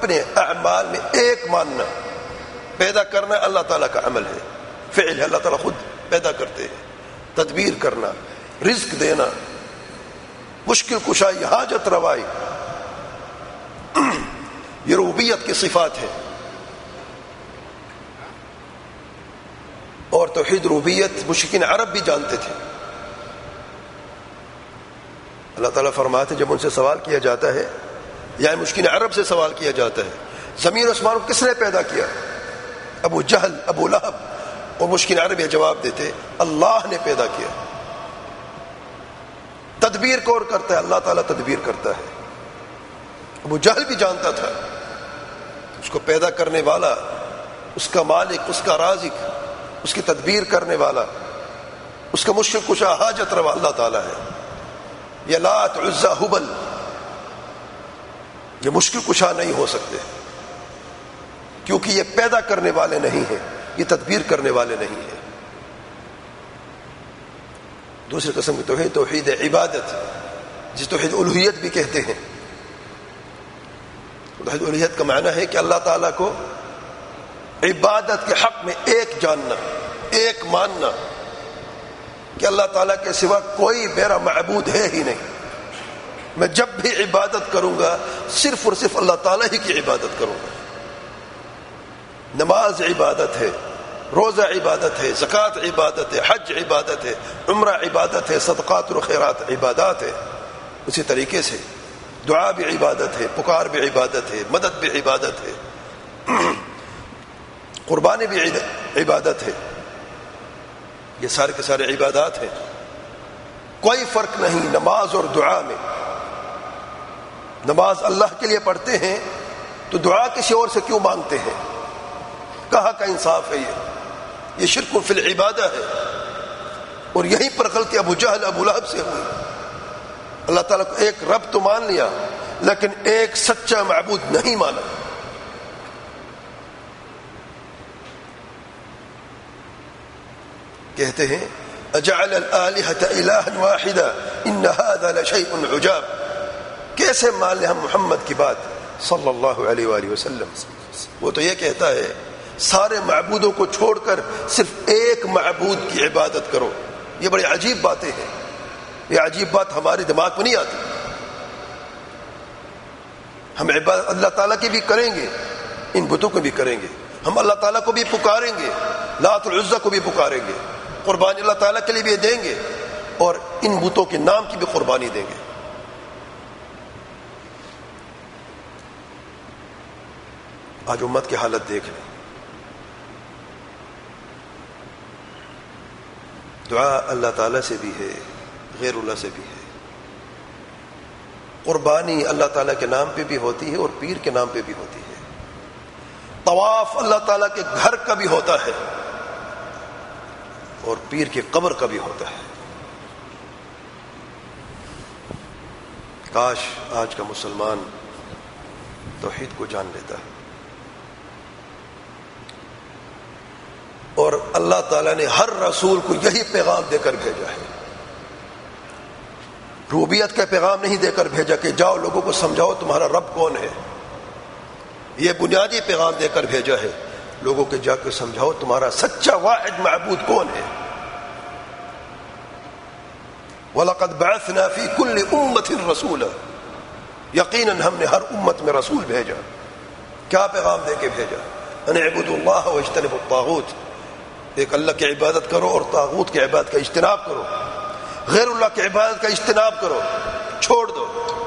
اپنے اعمال میں ایک ماننا. پیدا کرنا اللہ تعالیٰ کا عمل ہے، فعل ہے، اللہ تعالیٰ خود پیدا کرتے ہیں. تدبیر کرنا، رزق دینا، مشکل کشائی، حاجت روائی، یہ ربوبیت کی صفات ہے. اور توحید ربوبیت مشرکین عرب بھی جانتے تھے. اللہ تعالیٰ فرماتے جب ان سے سوال کیا جاتا ہے، یا مشرکین عرب سے سوال کیا جاتا ہے زمین و آسمان کو کس نے پیدا کیا؟ ابو جہل، ابو لہب اور مشرکین عرب یہ جواب دیتے اللہ نے پیدا کیا. تدبیر کون کرتا ہے؟ اللہ تعالیٰ تدبیر کرتا ہے. ابو جہل بھی جانتا تھا اس کو پیدا کرنے والا، اس کا مالک، اس کا رازق، اس کی تدبیر کرنے والا، اس کا مشکل کشا، حاجت روا اللہ تعالیٰ ہے. یہ لات، عزا، ہبل یہ مشکل کشا نہیں ہو سکتے، کیونکہ یہ پیدا کرنے والے نہیں ہیں، یہ تدبیر کرنے والے نہیں ہیں. دوسری قسم کی توحید توحید عبادت، جس توحید الوہیت بھی کہتے ہیں. توحید الوہیت کا معنی ہے کہ اللہ تعالیٰ کو عبادت کے حق میں ایک جاننا، ایک ماننا کہ اللہ تعالیٰ کے سوا کوئی میرا معبود ہے ہی نہیں. میں جب بھی عبادت کروں گا صرف اور صرف اللہ تعالیٰ ہی کی عبادت کروں گا. نماز عبادت ہے، روزہ عبادت ہے، زکوٰۃ عبادت ہے، حج عبادت ہے، عمرہ عبادت ہے، صدقات و خیرات عبادات ہے. اسی طریقے سے دعا بھی عبادت ہے، پکار بھی عبادت ہے، مدد بھی عبادت ہے، قربانی بھی عبادت ہے. یہ سارے کے سارے عبادات ہیں. کوئی فرق نہیں نماز اور دعا میں. نماز اللہ کے لیے پڑھتے ہیں تو دعا کسی اور سے کیوں مانگتے ہیں؟ کہاں کا انصاف ہے؟ یہ شرک فی العبادہ ہے. اور یہیں پر غلطی ابو جہل، ابو لہب سے ہوئی. اللہ تعالیٰ کو ایک رب تو مان لیا لیکن ایک سچا معبود نہیں مانا. کہتے ہیں اجعل الآلہۃ الہا واحدا ان ھذا لشیء عجاب. کیسے مان لیں ہم محمد کی بات صلی اللہ علیہ وآلہ وسلم؟ وہ تو یہ کہتا ہے سارے معبودوں کو چھوڑ کر صرف ایک معبود کی عبادت کرو. یہ بڑی عجیب باتیں ہیں. یہ عجیب بات ہمارے دماغ میں نہیں آتی. ہم عبادت اللہ تعالیٰ کی بھی کریں گے، ان بتوں کو بھی کریں گے. ہم اللہ تعالیٰ کو بھی پکاریں گے، لات العزا کو بھی پکاریں گے، قربانی اللہ تعالیٰ کے لیے بھی دیں گے، اور ان بتوں کے نام کی بھی قربانی دیں گے. آج امت کی حالت دیکھ لیں. دعا اللہ تعالیٰ سے بھی ہے، غیر اللہ سے بھی ہے. قربانی اللہ تعالیٰ کے نام پہ بھی ہوتی ہے اور پیر کے نام پہ بھی ہوتی ہے. طواف اللہ تعالیٰ کے گھر کا بھی ہوتا ہے اور پیر کی قبر کا بھی ہوتا ہے. کاش آج کا مسلمان توحید کو جان لیتا ہے. اور اللہ تعالیٰ نے ہر رسول کو یہی پیغام دے کر بھیجا ہے. ربوبیت کا پیغام نہیں دے کر بھیجا کہ جاؤ لوگوں کو سمجھاؤ تمہارا رب کون ہے. یہ بنیادی پیغام دے کر بھیجا ہے لوگوں کے جا کے سمجھاؤ تمہارا سچا واحد معبود کون ہے. وَلَقَدْ بَعَثْنَا فِي كُلِّ أُمَّةٍ رَسُولًا. یقیناً ہم نے ہر امت میں رسول بھیجا. کیا پیغام دے کے بھیجا؟ ان اعبدوا اللہ واجتنبوا الطاغوت. ایک اللہ کی عبادت کرو اور طاغوت کی عبادت کا اجتناب کرو. غیر اللہ کی عبادت کا اجتناب کرو، چھوڑ دو.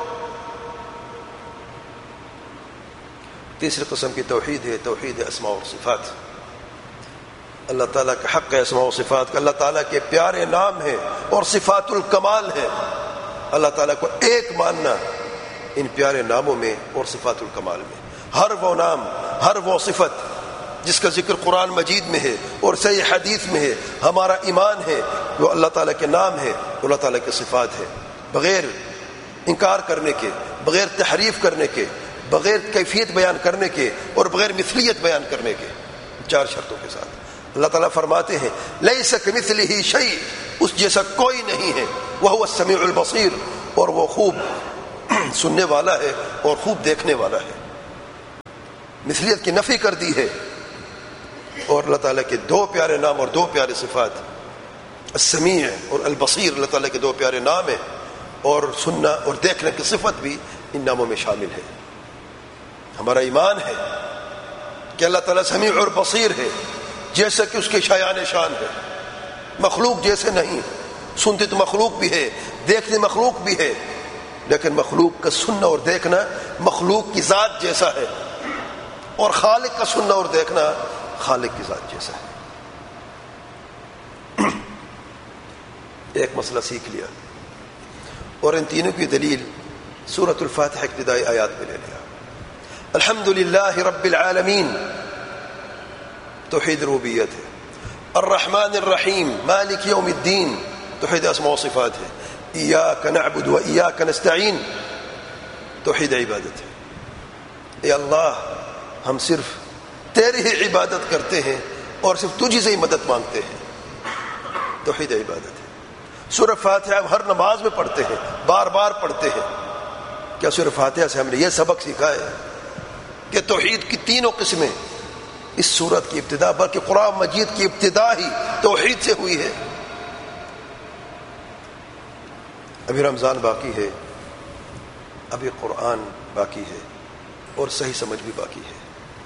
تیسری قسم کی توحید ہے توحید اسماء و صفات. اللہ تعالیٰ کے حق اسماء و صفات کا، اللہ تعالیٰ کے پیارے نام ہیں اور صفات الکمال ہیں. اللہ تعالیٰ کو ایک ماننا ان پیارے ناموں میں اور صفات الکمال میں. ہر وہ نام، ہر وہ صفت جس کا ذکر قرآن مجید میں ہے اور صحیح حدیث میں ہے، ہمارا ایمان ہے وہ اللہ تعالیٰ کے نام ہے، اللہ تعالیٰ کے صفات ہے. بغیر انکار کرنے کے، بغیر تحریف کرنے کے، بغیر کیفیت بیان کرنے کے اور بغیر مثلیت بیان کرنے کے، چار شرطوں کے ساتھ. اللہ تعالیٰ فرماتے ہیں لیس کمثلہ شیء، اس جیسا کوئی نہیں ہے. وہو السمیع البصیر، اور وہ خوب سننے والا ہے اور خوب دیکھنے والا ہے. مثلیت کی نفی کر دی ہے. اور اللہ تعالیٰ کے دو پیارے نام اور دو پیارے صفات السمیع اور البصیر اللہ تعالیٰ کے دو پیارے نام ہیں, اور سننا اور دیکھنے کی صفت بھی ان ناموں میں شامل ہے. ہمارا ایمان ہے کہ اللہ تعالیٰ سمیع اور بصیر ہے, جیسا کہ اس کے شایان شان ہے, مخلوق جیسے نہیں. سنتی تو مخلوق بھی ہے, دیکھنے مخلوق بھی ہے, لیکن مخلوق کا سننا اور دیکھنا مخلوق کی ذات جیسا ہے, اور خالق کا سننا اور دیکھنا خالق کی ذات جیسا ہے. ایک مسئلہ سیکھ لیا, اور ان تینوں کی دلیل سورۃ الفاتحہ ابتدائی آیات میں لے لیا. الحمدللہ رب العالمین توحید ربوبیت ہے. الرحمن الرحیم مالک یوم الدین توحید اسماء و صفات ہے. ایاک نعبد و ایاک نستعین توحید عبادت ہے. اے اللہ ہم صرف تیری ہی عبادت کرتے ہیں اور صرف تجھی سے ہی مدد مانگتے ہیں. توحید عبادت ہے. سورہ فاتحہ ہم ہر نماز میں پڑھتے ہیں, بار بار پڑھتے ہیں. کیا سورہ فاتحہ سے ہم نے یہ سبق سیکھا ہے کہ توحید کی تینوں قسمیں اس سورت کی ابتدا, بلکہ قرآن مجید کی ابتدا ہی توحید سے ہوئی ہے. ابھی رمضان باقی ہے, ابھی قرآن باقی ہے, اور صحیح سمجھ بھی باقی ہے.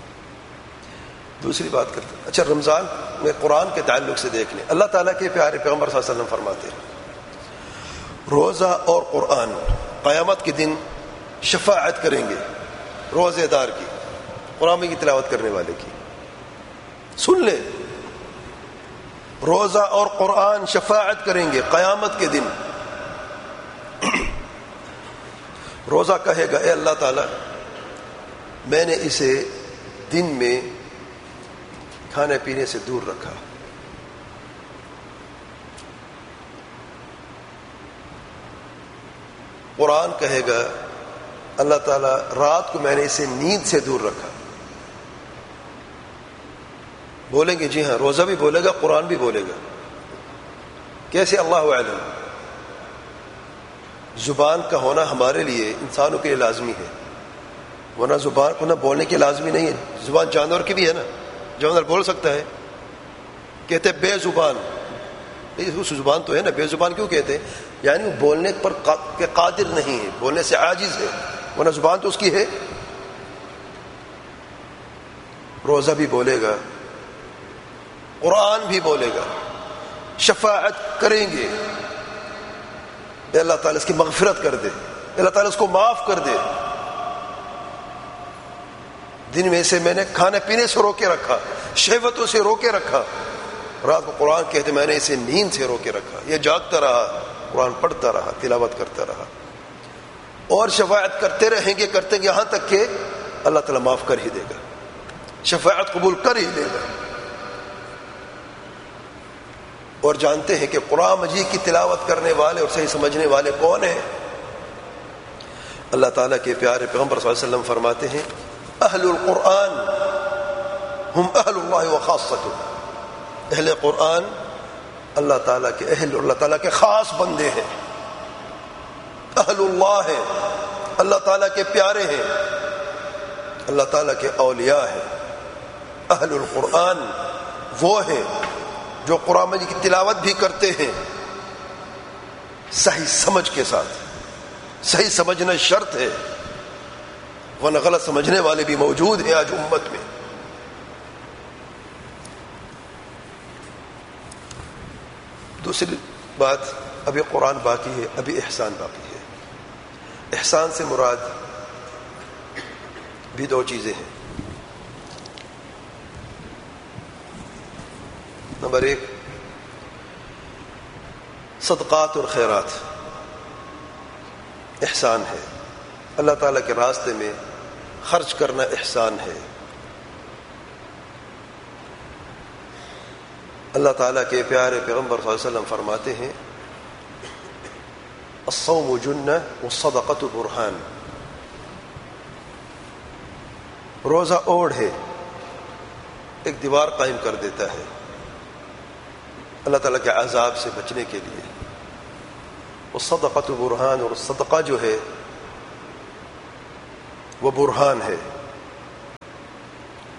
دوسری بات کرتے ہیں, اچھا رمضان میں قرآن کے تعلق سے دیکھ لیں. اللہ تعالیٰ کے پیارے پیغمبر صلی اللہ علیہ وسلم فرماتے ہیں روزہ اور قرآن قیامت کے دن شفاعت کریں گے روزے دار کی, قرآن کی تلاوت کرنے والے کی. سن لیں, روزہ اور قرآن شفاعت کریں گے قیامت کے دن. روزہ کہے گا اے اللہ تعالیٰ میں نے اسے دن میں کھانے پینے سے دور رکھا, قرآن کہے گا اللہ تعالیٰ رات کو میں نے اسے نیند سے دور رکھا. بولیں گے جی ہاں, روزہ بھی بولے گا, قرآن بھی بولے گا. کیسے؟ اللہ اعلم. زبان کا ہونا ہمارے لیے انسانوں کے لیے لازمی ہے, ورنہ زبان کو نہ بولنے کے لازمی نہیں ہے. زبان جانور کی بھی ہے نا, جانور بول سکتا ہے. کہتے بے زبان, اس زبان تو ہے نا, بے زبان کیوں کہتے ہیں؟ یعنی وہ بولنے پر قادر نہیں ہے, بولنے سے عاجز ہے, ورنہ زبان تو اس کی ہے. روزہ بھی بولے گا, قرآن بھی بولے گا, شفاعت کریں گے اے اللہ تعالیٰ اس کی مغفرت کر دے, اللہ تعالیٰ اس کو معاف کر دے. دن میں سے میں نے کھانے پینے سے روکے رکھا, شہوتوں سے روکے رکھا. رات کو قرآن کہتے میں نے اسے نیند سے روکے رکھا, یہ جاگتا رہا, قرآن پڑھتا رہا, تلاوت کرتا رہا. اور شفاعت کرتے رہیں گے, کرتے گے یہاں تک کہ اللہ تعالیٰ معاف کر ہی دے گا, شفاعت قبول کر ہی لے گا. اور جانتے ہیں کہ قرآن مجید کی تلاوت کرنے والے اور صحیح سمجھنے والے کون ہیں؟ اللہ تعالیٰ کے پیارے پیغمبر صلی اللہ علیہ وسلم فرماتے ہیں اہل القرآن ہم اہل اللہ و خاصتہ. اہل قرآن اللہ تعالیٰ کے اہل اور اللہ تعالیٰ کے خاص بندے ہیں. اہل اللہ ہیں, اللہ تعالیٰ کے پیارے ہیں, اللہ تعالیٰ کے اولیاء ہیں. اہل القرآن وہ ہیں جو قرآن مجید کی تلاوت بھی کرتے ہیں صحیح سمجھ کے ساتھ. صحیح سمجھنا شرط ہے, ورنہ غلط سمجھنے والے بھی موجود ہیں آج امت میں. دوسری بات, ابھی قرآن باقی ہے, ابھی احسان باقی ہے. احسان سے مراد بھی دو چیزیں ہیں. نمبر ایک صدقات اور خیرات احسان ہے. اللہ تعالیٰ کے راستے میں خرچ کرنا احسان ہے. اللہ تعالیٰ کے پیارے پیغمبر صلی اللہ علیہ وسلم فرماتے ہیں الصوم جنہ والصدقۃ برہان. روزہ اوڑھ ہے, ایک دیوار قائم کر دیتا ہے اللہ تعالیٰ کے عذاب سے بچنے کے لیے. والصدقۃ برہان, اور صدقہ جو ہے وہ برہان ہے.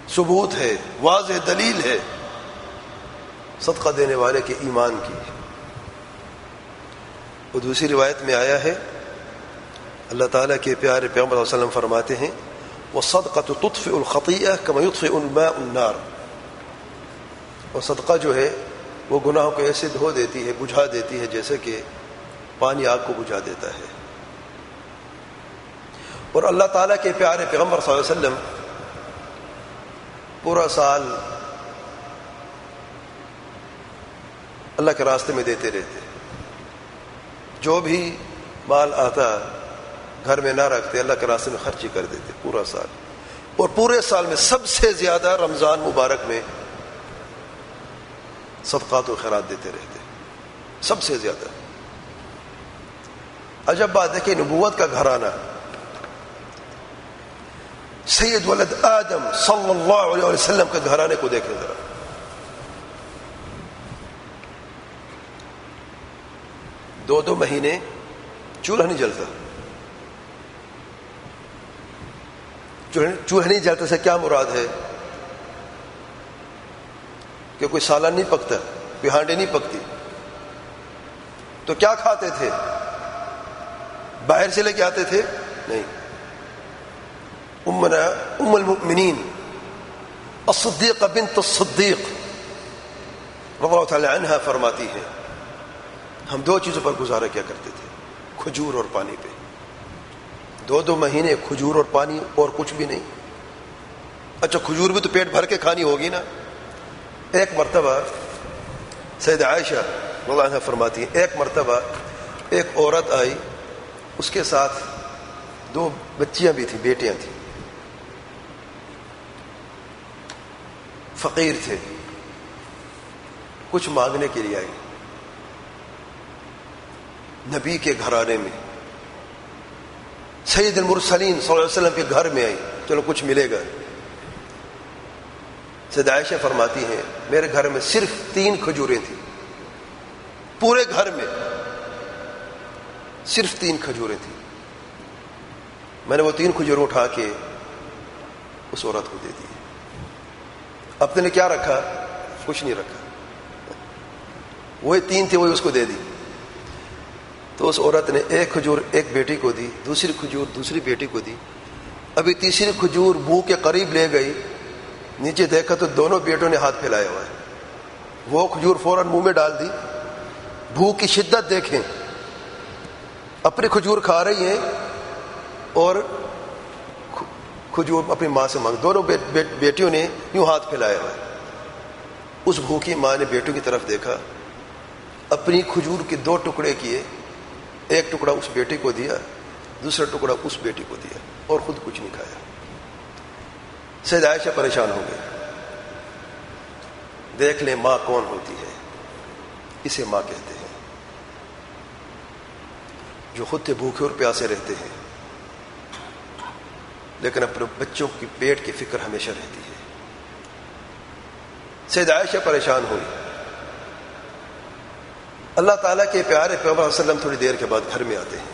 ثبوت ہے، واضح دلیل ہے صدقہ دینے والے کے ایمان کی۔ وہ دوسری روایت میں آیا ہے، اللہ تعالیٰ کے پیارے پیغمبر صلی اللہ علیہ وسلم فرماتے ہیں وَالصَّدْقَةُ تُطْفِئُ الْخَطِيئَةَ كَمَا يُطْفِئُ الْمَاءُ النَّارَ، اور صدقہ جو ہے وہ گناہوں کو ایسے دھو دیتی ہے، بجھا دیتی ہے جیسے کہ پانی آگ کو بجھا دیتا ہے۔ اور اللہ تعالیٰ کے پیارے پیغمبر صلی اللہ علیہ وسلم پورا سال اللہ کے راستے میں دیتے رہتے، جو بھی مال آتا گھر میں نہ رکھتے، اللہ کے راستے میں خرچی کر دیتے پورا سال، اور پورے سال میں سب سے زیادہ رمضان مبارک میں صدقات و خیرات دیتے رہتے، سب سے زیادہ۔ عجب بات ہے کہ نبوت کا گھرانہ سید ولد آدم صلی اللہ علیہ وسلم کے گھرانے کو دیکھیں ذرا، دو مہینے چولہا نہیں جلتا۔ چولہا نہیں جلتا سے کیا مراد ہے؟ کہ کوئی سالن نہیں پکتا، کوئی ہانڈی نہیں پکتی، تو کیا کھاتے تھے؟ باہر سے لے کے آتے تھے؟ نہیں، ام المؤمنین الصدیقہ بنت الصدیق رضی اللہ تعالی عنہا فرماتی ہے ہم دو چیزوں پر گزارا کیا کرتے تھے، کھجور اور پانی پہ۔ دو مہینے کھجور اور پانی اور کچھ بھی نہیں۔ اچھا کھجور بھی تو پیٹ بھر کے کھانی ہوگی نا۔ ایک مرتبہ سید عائشہ رضی اللہ عنہا فرماتی ہے ایک مرتبہ ایک عورت آئی، اس کے ساتھ دو بچیاں بھی تھیں، بیٹیاں تھیں، فقیر تھے، کچھ مانگنے کے لیے آئی نبی کے گھرانے میں، سید المرسلین صلی اللہ علیہ وسلم کے گھر میں آئی، چلو کچھ ملے گا۔ سید عائشہ فرماتی ہیں میرے گھر میں صرف 3 کھجوریں تھیں، پورے گھر میں صرف 3 کھجوریں تھیں۔ میں نے وہ 3 کھجوریں اٹھا کے اس عورت کو دے دی۔ اپنے نے کیا رکھا؟ کچھ نہیں رکھا، وہی 3 تھے وہی اس کو دے دی۔ تو اس عورت نے ایک کھجور ایک بیٹی کو دی، دوسری کھجور دوسری بیٹی کو دی، ابھی تیسری کھجور منہ کے قریب لے گئی، نیچے دیکھا تو دونوں بیٹوں نے ہاتھ پھیلایا ہوا ہے، وہ کھجور فوراً منہ میں ڈال دی۔ بھوک کی شدت دیکھیں، اپنی کھجور کھا رہی ہیں اور کھجور اپنی ماں سے مانگ، دونوں بیٹیوں نے یوں ہاتھ پھیلایا ہوا ہے۔ اس بھوکی ماں نے بیٹوں کی طرف دیکھا، اپنی کھجور کے 2 ٹکڑے کیے، ایک ٹکڑا اس بیٹی کو دیا، دوسرا ٹکڑا اس بیٹی کو دیا، اور خود کچھ نہیں کھایا۔ سید عائشہ پریشان ہو گئی۔ دیکھ لیں ماں کون ہوتی ہے، اسے ماں کہتے ہیں، جو خود سے بھوکے اور پیاسے رہتے ہیں لیکن اپنے بچوں کی پیٹ کی فکر ہمیشہ رہتی ہے۔ سید عائشہ پریشان ہوئی۔ اللہ تعالیٰ کے پیارے پیغمبر صلی اللہ علیہ وسلم تھوڑی دیر کے بعد گھر میں آتے ہیں۔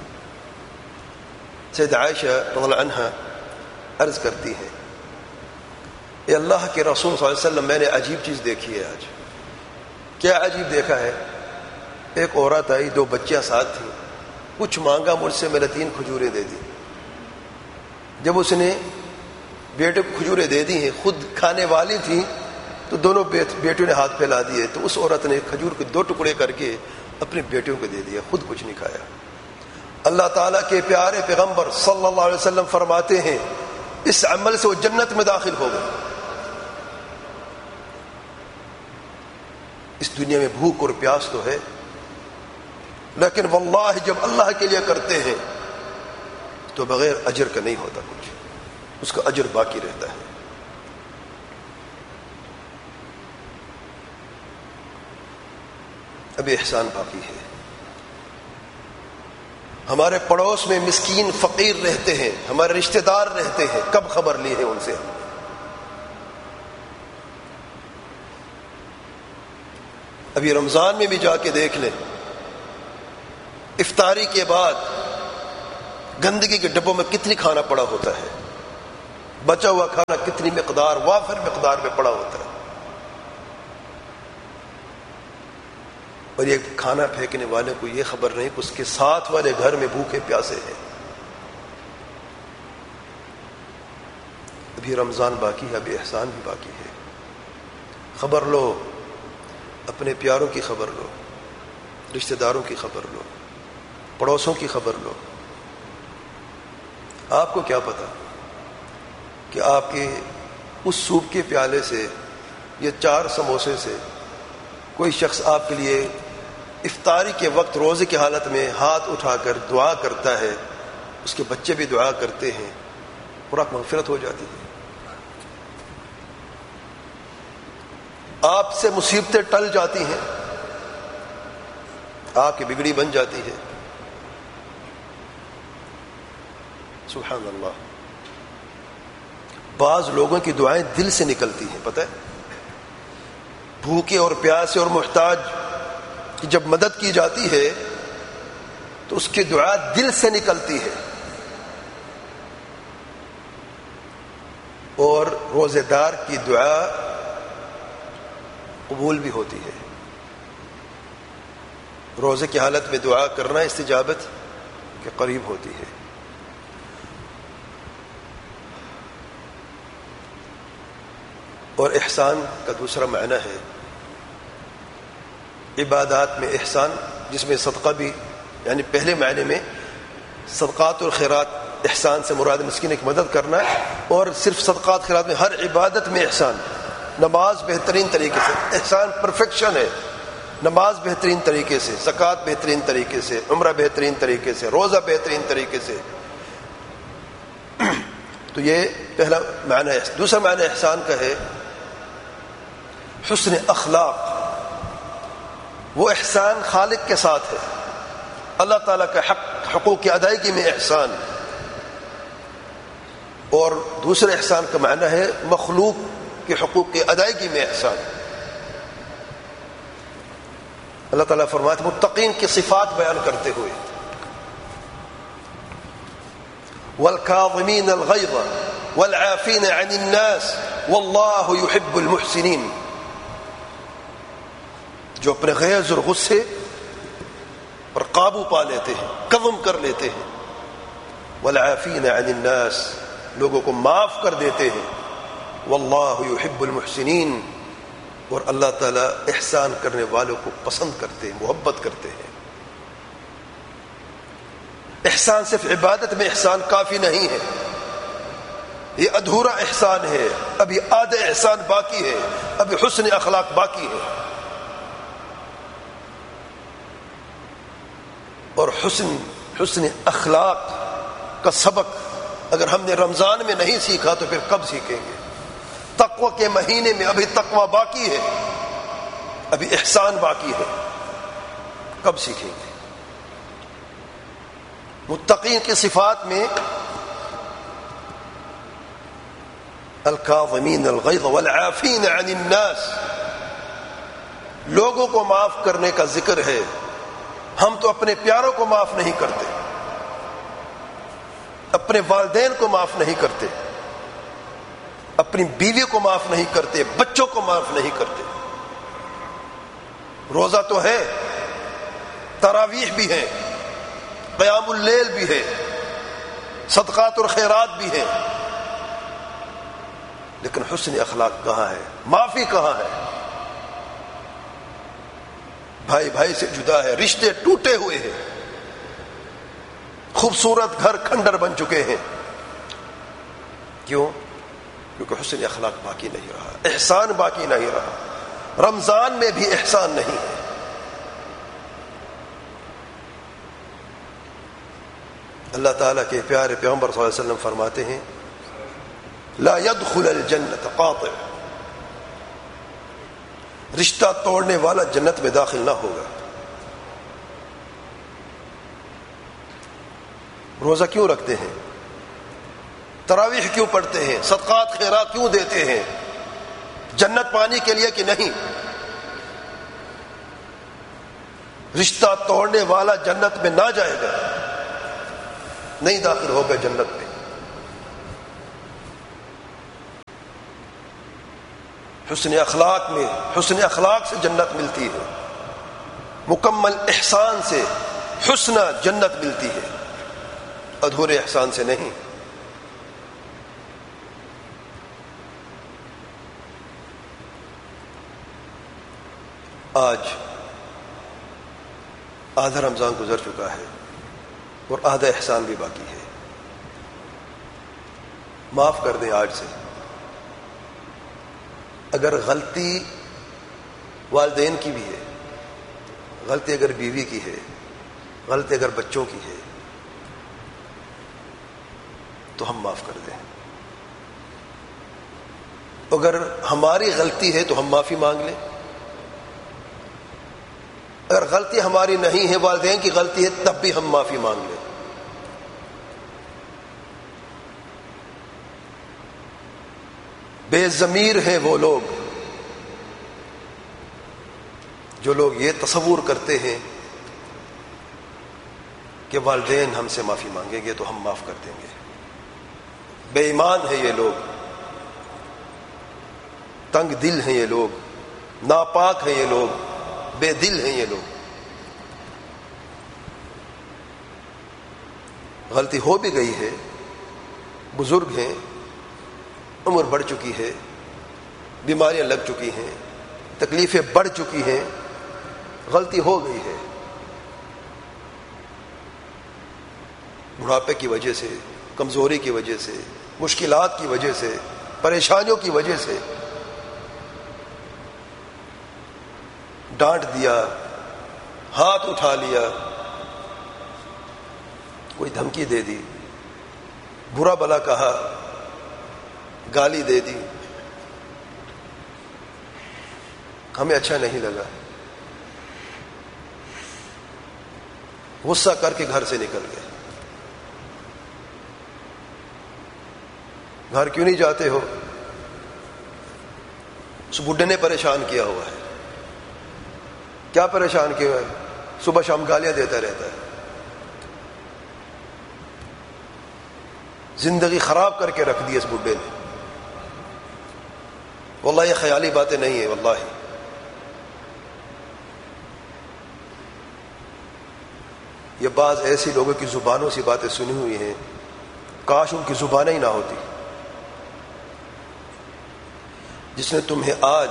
سید عائشہ رضی اللہ عنہا عرض کرتی ہیں اے اللہ کے رسول صلی اللہ علیہ وسلم، میں نے عجیب چیز دیکھی ہے آج۔ کیا عجیب دیکھا ہے؟ ایک عورت آئی، 2 بچیاں ساتھ تھیں، کچھ مانگا مجھ سے، میں نے 3 کھجوریں دے دی۔ جب اس نے بیٹے کو کھجوریں دے دی ہیں، خود کھانے والی تھی، تو دونوں بیٹیوں نے ہاتھ پھیلا دیے، تو اس عورت نے کھجور کے 2 ٹکڑے کر کے اپنی بیٹیوں کو دے دیا، خود کچھ نہیں کھایا۔ اللہ تعالیٰ کے پیارے پیغمبر صلی اللہ علیہ وسلم فرماتے ہیں اس عمل سے وہ جنت میں داخل ہو گئے۔ اس دنیا میں بھوک اور پیاس تو ہے، لیکن واللہ جب اللہ کے لیے کرتے ہیں تو بغیر اجر کا نہیں ہوتا کچھ، اس کا اجر باقی رہتا ہے۔ ابھی احسان باقی ہے۔ ہمارے پڑوس میں مسکین فقیر رہتے ہیں، ہمارے رشتہ دار رہتے ہیں، کب خبر لی ہے ان سے؟ ابھی رمضان میں بھی جا کے دیکھ لیں، افطاری کے بعد گندگی کے ڈبوں میں کتنی کھانا پڑا ہوتا ہے، بچا ہوا کھانا کتنی مقدار، وافر مقدار میں پڑا ہوتا ہے، اور یہ کھانا پھینکنے والے کو یہ خبر نہیں کہ اس کے ساتھ والے گھر میں بھوکے پیاسے ہیں. ابھی رمضان باقی ہے، ابھی احسان بھی باقی ہے. خبر لو، اپنے پیاروں کی خبر لو، رشتہ داروں کی خبر لو، پڑوسوں کی خبر لو. آپ کو کیا پتا کہ آپ کے اس سوپ کے پیالے سے یا 4 سموسے سے کوئی شخص آپ کے لیے افطاری کے وقت روزے کی حالت میں ہاتھ اٹھا کر دعا کرتا ہے، اس کے بچے بھی دعا کرتے ہیں، اور آپ مغفرت ہو جاتی ہے. آپ سے مصیبتیں ٹل جاتی ہیں، آپ کی بگڑی بن جاتی ہے. سبحان اللہ. بعض لوگوں کی دعائیں دل سے نکلتی ہیں، پتہ ہے، بھوکے اور پیاسے اور محتاج کی جب مدد کی جاتی ہے تو اس کی دعا دل سے نکلتی ہے، اور روزے دار کی دعا قبول بھی ہوتی ہے. روزے کی حالت میں دعا کرنا استجابت کے قریب ہوتی ہے. اور احسان کا دوسرا معنی ہے عبادات میں احسان، جس میں صدقہ بھی، یعنی پہلے معنی میں صدقات اور خیرات احسان سے مراد مسکین کی مدد کرنا ہے، اور صرف صدقات خیرات میں ہر عبادت میں احسان. نماز بہترین طریقے سے، احسان پرفیکشن ہے. نماز بہترین طریقے سے، زکوٰۃ بہترین طریقے سے، عمرہ بہترین طریقے سے، روزہ بہترین طریقے سے. تو یہ پہلا معنی ہے. دوسرا معنی احسان کا ہے حسن اخلاق. وہ احسان خالق کے ساتھ ہے، اللہ تعالیٰ کا حقوق کی ادائیگی میں احسان. اور دوسرے احسان کا معنی ہے مخلوق کے حقوق کی ادائیگی میں احسان. اللہ تعالیٰ فرماتے ہیں متقین کی صفات بیان کرتے ہوئے، والکاظمین الغیظ والعافین عن الناس واللہ یحب المحسنین. جو اپنے غیظ اور غصے پر قابو پا لیتے ہیں، کظم کر لیتے ہیں. والعافین عن الناس، لوگوں کو معاف کر دیتے ہیں. واللہ یحب المحسنین، اور اللہ تعالیٰ احسان کرنے والوں کو پسند کرتے ہیں، محبت کرتے ہیں. احسان صرف عبادت میں احسان کافی نہیں ہے، یہ ادھورا احسان ہے. ابھی آدھا احسان باقی ہے، ابھی حسن اخلاق باقی ہے. اور حسن اخلاق کا سبق اگر ہم نے رمضان میں نہیں سیکھا تو پھر کب سیکھیں گے؟ تقوی کے مہینے میں ابھی تقوی باقی ہے، ابھی احسان باقی ہے، کب سیکھیں گے؟ متقین کی صفات میں الکاظمین الغیظ والعافین عن الناس، لوگوں کو معاف کرنے کا ذکر ہے. ہم تو اپنے پیاروں کو معاف نہیں کرتے، اپنے والدین کو معاف نہیں کرتے، اپنی بیوی کو معاف نہیں کرتے، بچوں کو معاف نہیں کرتے. روزہ تو ہے، تراویح بھی ہے، قیام اللیل بھی ہے، صدقات اور خیرات بھی ہیں، لیکن حسن اخلاق کہاں ہے؟ معافی کہاں ہے؟ بھائی بھائی سے جدا ہے، رشتے ٹوٹے ہوئے ہیں، خوبصورت گھر کھنڈر بن چکے ہیں. کیوں؟ کیونکہ حسن اخلاق باقی نہیں رہا، احسان باقی نہیں رہا. رمضان میں بھی احسان نہیں ہے. اللہ تعالیٰ کے پیارے پیغمبر صلی اللہ علیہ وسلم فرماتے ہیں لا يدخل الجنت قاطع، رشتہ توڑنے والا جنت میں داخل نہ ہوگا. روزہ کیوں رکھتے ہیں؟ تراویح کیوں پڑھتے ہیں؟ صدقات خیرات کیوں دیتے ہیں؟ جنت پانے کے لیے کہ نہیں؟ رشتہ توڑنے والا جنت میں نہ جائے گا، نہیں داخل ہوگا جنت میں. حسن اخلاق میں، حسن اخلاق سے جنت ملتی ہے، مکمل احسان سے حسن جنت ملتی ہے، ادھورے احسان سے نہیں۔ آج آدھا رمضان گزر چکا ہے اور آدھا احسان بھی باقی ہے۔ معاف کر دیں آج سے۔ اگر غلطی والدین کی بھی ہے، غلطی اگر بیوی کی ہے، غلطی اگر بچوں کی ہے، تو ہم معاف کر دیں۔ اگر ہماری غلطی ہے تو ہم معافی مانگ لیں، اگر غلطی ہماری نہیں ہے، والدین کی غلطی ہے، تب بھی ہم معافی مانگ لیں۔ بے ضمیر ہیں وہ لوگ جو لوگ یہ تصور کرتے ہیں کہ والدین ہم سے معافی مانگیں گے تو ہم معاف کر دیں گے۔ بے ایمان ہیں یہ لوگ، تنگ دل ہیں یہ لوگ، ناپاک ہیں یہ لوگ، بے دل ہیں یہ لوگ۔ غلطی ہو بھی گئی ہے، بزرگ ہیں، عمر بڑھ چکی ہے، بیماریاں لگ چکی ہیں، تکلیفیں بڑھ چکی ہیں، غلطی ہو گئی ہے، بڑھاپے کی وجہ سے، کمزوری کی وجہ سے، مشکلات کی وجہ سے، پریشانیوں کی وجہ سے ڈانٹ دیا، ہاتھ اٹھا لیا، کوئی دھمکی دے دی، برا بھلا کہا، گالی دے دی، ہمیں اچھا نہیں لگا، غصہ کر کے گھر سے نکل گئے۔ گھر کیوں نہیں جاتے ہو؟ اس بڈھے نے پریشان کیا ہوا ہے۔ کیا پریشان کیا ہوا ہے؟ صبح شام گالیاں دیتا رہتا ہے، زندگی خراب کر کے رکھ دی اس بڈھے نے۔ واللہ یہ خیالی باتیں نہیں ہیں، واللہ یہ بعض ایسی لوگوں کی زبانوں سے باتیں سنی ہوئی ہیں، کاش ان کی زبانیں ہی نہ ہوتی۔ جس نے تمہیں آج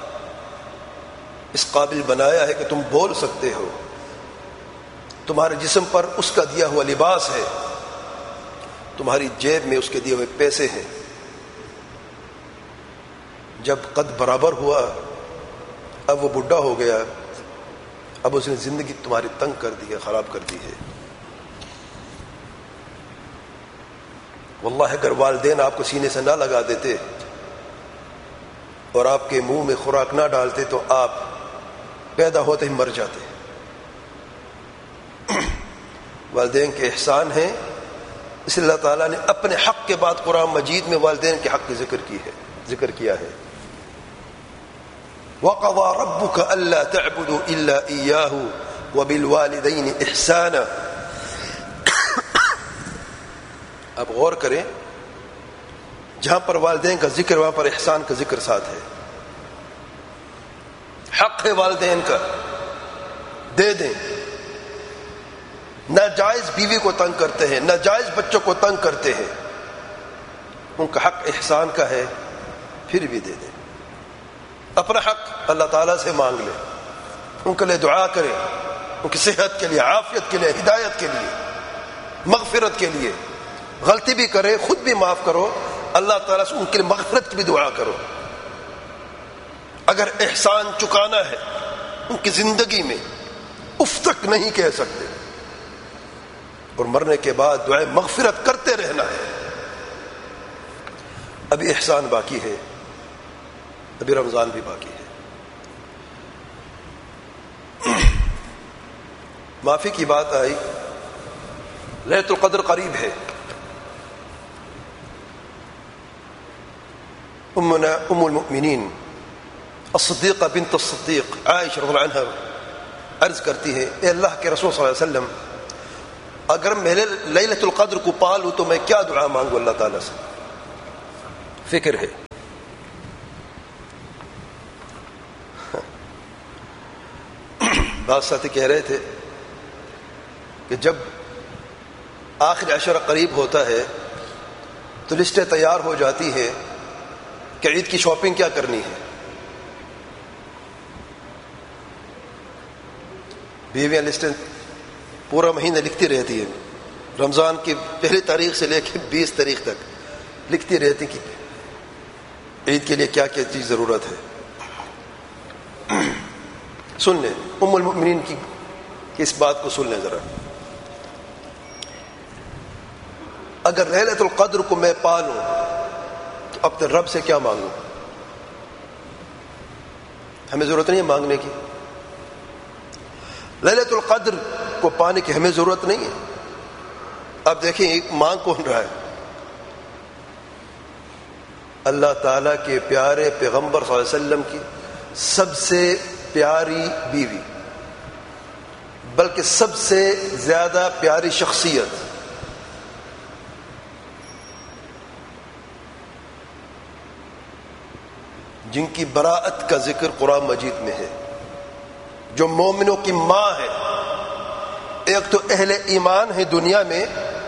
اس قابل بنایا ہے کہ تم بول سکتے ہو، تمہارے جسم پر اس کا دیا ہوا لباس ہے، تمہاری جیب میں اس کے دیے ہوئے پیسے ہیں، جب قد برابر ہوا، اب وہ بڈھا ہو گیا، اب اس نے زندگی تمہاری تنگ کر دی ہے، خراب کر دی ہے۔ واللہ اگر والدین آپ کو سینے سے نہ لگا دیتے اور آپ کے منہ میں خوراک نہ ڈالتے تو آپ پیدا ہوتے ہی مر جاتے۔ والدین کے احسان ہیں، اس لیے اللہ تعالیٰ نے اپنے حق کے بعد قرآن مجید میں والدین کے حق کی ذکر کیا ہے۔ وَقَضَى رَبُّكَ أَلَّا تَعْبُدُوا إِلَّا إِيَّاهُ وَبِالْوَالِدَيْنِ إِحْسَانًا۔ اب غور کریں، جہاں پر والدین کا ذکر وہاں پر احسان کا ذکر ساتھ ہے۔ حق ہے والدین کا، دے دیں۔ ناجائز بیوی کو تنگ کرتے ہیں، ناجائز بچوں کو تنگ کرتے ہیں، ان کا حق احسان کا ہے، پھر بھی دے دیں۔ اپنا حق اللہ تعالیٰ سے مانگ لیں، ان کے لیے دعا کریں، ان کی صحت کے لیے، عافیت کے لیے، ہدایت کے لیے، مغفرت کے لیے۔ غلطی بھی کرے خود بھی معاف کرو، اللہ تعالیٰ سے ان کے لیے مغفرت کی بھی دعا کرو۔ اگر احسان چکانا ہے ان کی زندگی میں، اف تک نہیں کہہ سکتے، اور مرنے کے بعد دعائے مغفرت کرتے رہنا ہے۔ ابھی احسان باقی ہے، ابھی رمضان بھی باقی ہے۔ معافی کی بات آئی، لیلۃ القدر قریب ہے۔ امنا ام المؤمنین الصدیقہ بنت الصدیق عائشہ رضی اللہ عنہا عرض کرتی ہے، اے اللہ کے رسول صلی اللہ علیہ وسلم، اگر میں لیلۃ القدر کو پا لوں تو میں کیا دعا مانگوں اللہ تعالیٰ سے؟ فکر ہے۔ بعض ساتھی کہہ رہے تھے کہ جب آخر عشرہ قریب ہوتا ہے تو لسٹیں تیار ہو جاتی ہیں کہ عید کی شاپنگ کیا کرنی ہے. بیویاں لسٹیں پورا مہینہ لکھتی رہتی ہیں, رمضان کی پہلی تاریخ سے لے کے 20 تاریخ تک لکھتی رہتی کہ عید کے لیے کیا کیا چیز ضرورت ہے. سن لیں ام المؤمنین کی اس بات کو سن لیں ذرا. اگر لیلۃ القدر کو میں پا لوں تو اپنے رب سے کیا مانگوں؟ ہمیں ضرورت نہیں ہے مانگنے کی. لیلۃ القدر کو پانے کی ہمیں ضرورت نہیں ہے. اب دیکھیں ایک مانگ کون رہا ہے؟ اللہ تعالیٰ کے پیارے پیغمبر صلی اللہ علیہ وسلم کی سب سے پیاری بیوی, بلکہ سب سے زیادہ پیاری شخصیت, جن کی براءت کا ذکر قرآن مجید میں ہے, جو مومنوں کی ماں ہے. ایک تو اہل ایمان ہے دنیا میں,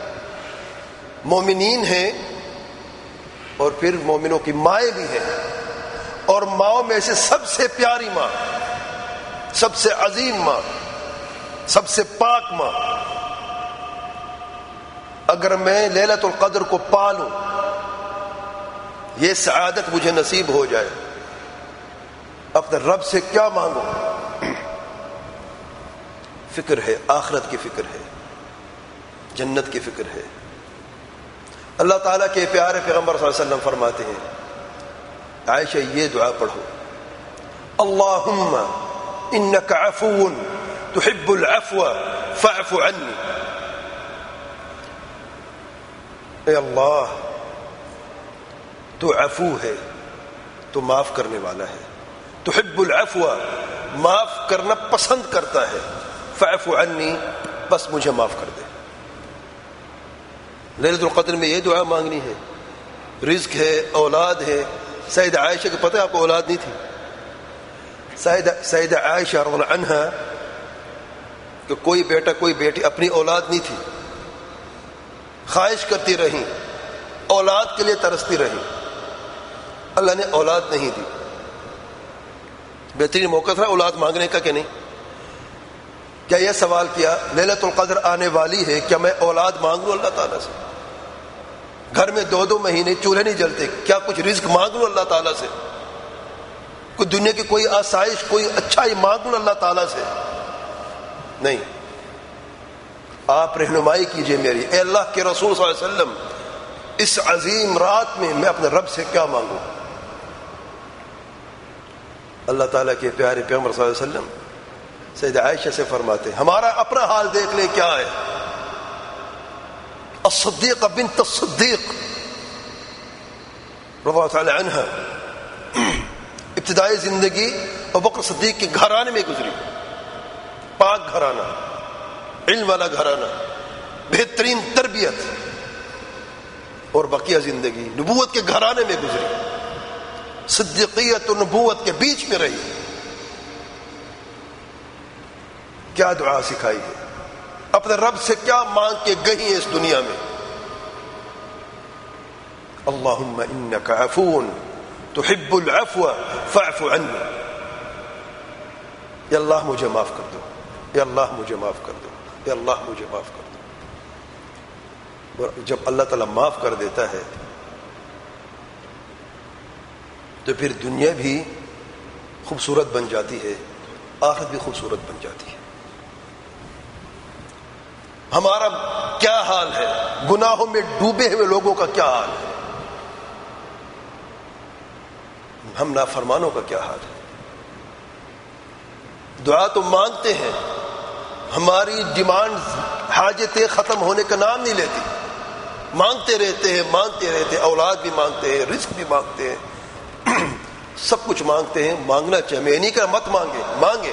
مومنین ہیں, اور پھر مومنوں کی مائیں بھی ہیں, اور ماؤں میں سے سب سے پیاری ماں, سب سے عظیم ماں, سب سے پاک ماں. اگر میں لیلۃ القدر کو پالوں, یہ سعادت مجھے نصیب ہو جائے, اپنے رب سے کیا مانگو؟ فکر ہے, آخرت کی فکر ہے, جنت کی فکر ہے. اللہ تعالیٰ کے پیارے پیغمبر صلی اللہ علیہ وسلم فرماتے ہیں, عائشہ یہ دعا پڑھو, اللہم انک عفو تحب العفو فاعف عنی. اے اللہ, تو عفو ہے, تو معاف کرنے والا ہے. تحب العفو, معاف کرنا پسند کرتا ہے. فاعف عنی, بس مجھے معاف کر دے. لیلۃ القدر میں یہ دعا مانگنی ہے. رزق ہے, اولاد ہے. سیدہ عائشہ کو پتہ ہے آپ کو اولاد نہیں تھی. سیدہ عائشہ رضی اللہ عنہا کہ کوئی بیٹا کوئی بیٹی, اپنی اولاد نہیں تھی. خواہش کرتی رہیں, اولاد کے لیے ترستی رہیں. اللہ نے اولاد نہیں دی. بہترین موقع تھا اولاد مانگنے کا کہ نہیں؟ کیا یہ سوال کیا لیلۃ القدر آنے والی ہے, کیا میں اولاد مانگ لوں اللہ تعالیٰ سے؟ گھر میں 2 مہینے چولہے نہیں جلتے, کیا کچھ رزق مانگ لوں اللہ تعالیٰ سے؟ کوئی دنیا کی کوئی آسائش, کوئی اچھائی مانگ لوں اللہ تعالیٰ سے؟ نہیں. آپ رہنمائی کیجئے میری. اے اللہ کے رسول صلی اللہ علیہ وسلم, اس عظیم رات میں میں اپنے رب سے کیا مانگوں؟ اللہ تعالیٰ کے پیارے پیغمبر صلی اللہ علیہ وسلم سیدہ عائشہ سے فرماتے, ہمارا اپنا حال دیکھ لیں کیا ہے. الصدیقہ بنت الصدیق رضی اللہ تعالی عنہا, ابتدائی زندگی ابوبکر صدیق کے گھرانے میں گزری. پاک گھرانہ, علم والا گھرانہ, بہترین تربیت, اور بقیہ زندگی نبوت کے گھرانے میں گزری. صدیقیت اور نبوت کے بیچ میں رہی. کیا دعا سکھائی ہے, اپنے رب سے کیا مانگ کے گئی ہیں اس دنیا میں؟ اللہم انک عفو تحب العفو فاعف عنی. یا اللہ مجھے معاف کر دو, یا اللہ مجھے معاف کر دو, یا اللہ مجھے معاف کر دو. اور جب اللہ تعالیٰ معاف کر دیتا ہے تو پھر دنیا بھی خوبصورت بن جاتی ہے, آخرت بھی خوبصورت بن جاتی ہے. ہمارا کیا حال ہے, گناہوں میں ڈوبے ہوئے لوگوں کا کیا حال ہے, ہم نافرمانوں کا کیا حال ہے. دعا تو مانگتے ہیں, ہماری ڈیمانڈ, حاجتیں ختم ہونے کا نام نہیں لیتی. مانگتے رہتے ہیں, مانگتے رہتے ہیں, اولاد بھی مانگتے ہیں, رزق بھی مانگتے ہیں, سب کچھ مانگتے ہیں. مانگنا چاہیے, میں نہیں کہ مت مانگے,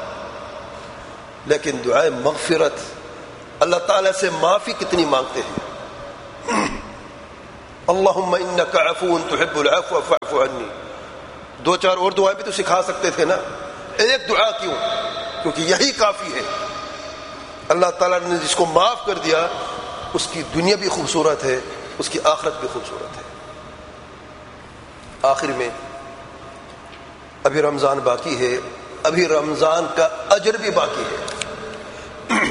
لیکن دعائے مغفرت, اللہ تعالیٰ سے معافی کتنی مانگتے ہیں. اللہم انک عفو تحب العفو فاعف عنی. 2-4 اور دعائیں بھی تو سکھا سکتے تھے نا, ایک دعا کیوں؟ کیونکہ یہی کافی ہے. اللہ تعالیٰ نے جس کو معاف کر دیا اس کی دنیا بھی خوبصورت ہے, اس کی آخرت بھی خوبصورت ہے. آخر میں ابھی رمضان باقی ہے, ابھی رمضان کا اجر بھی باقی ہے.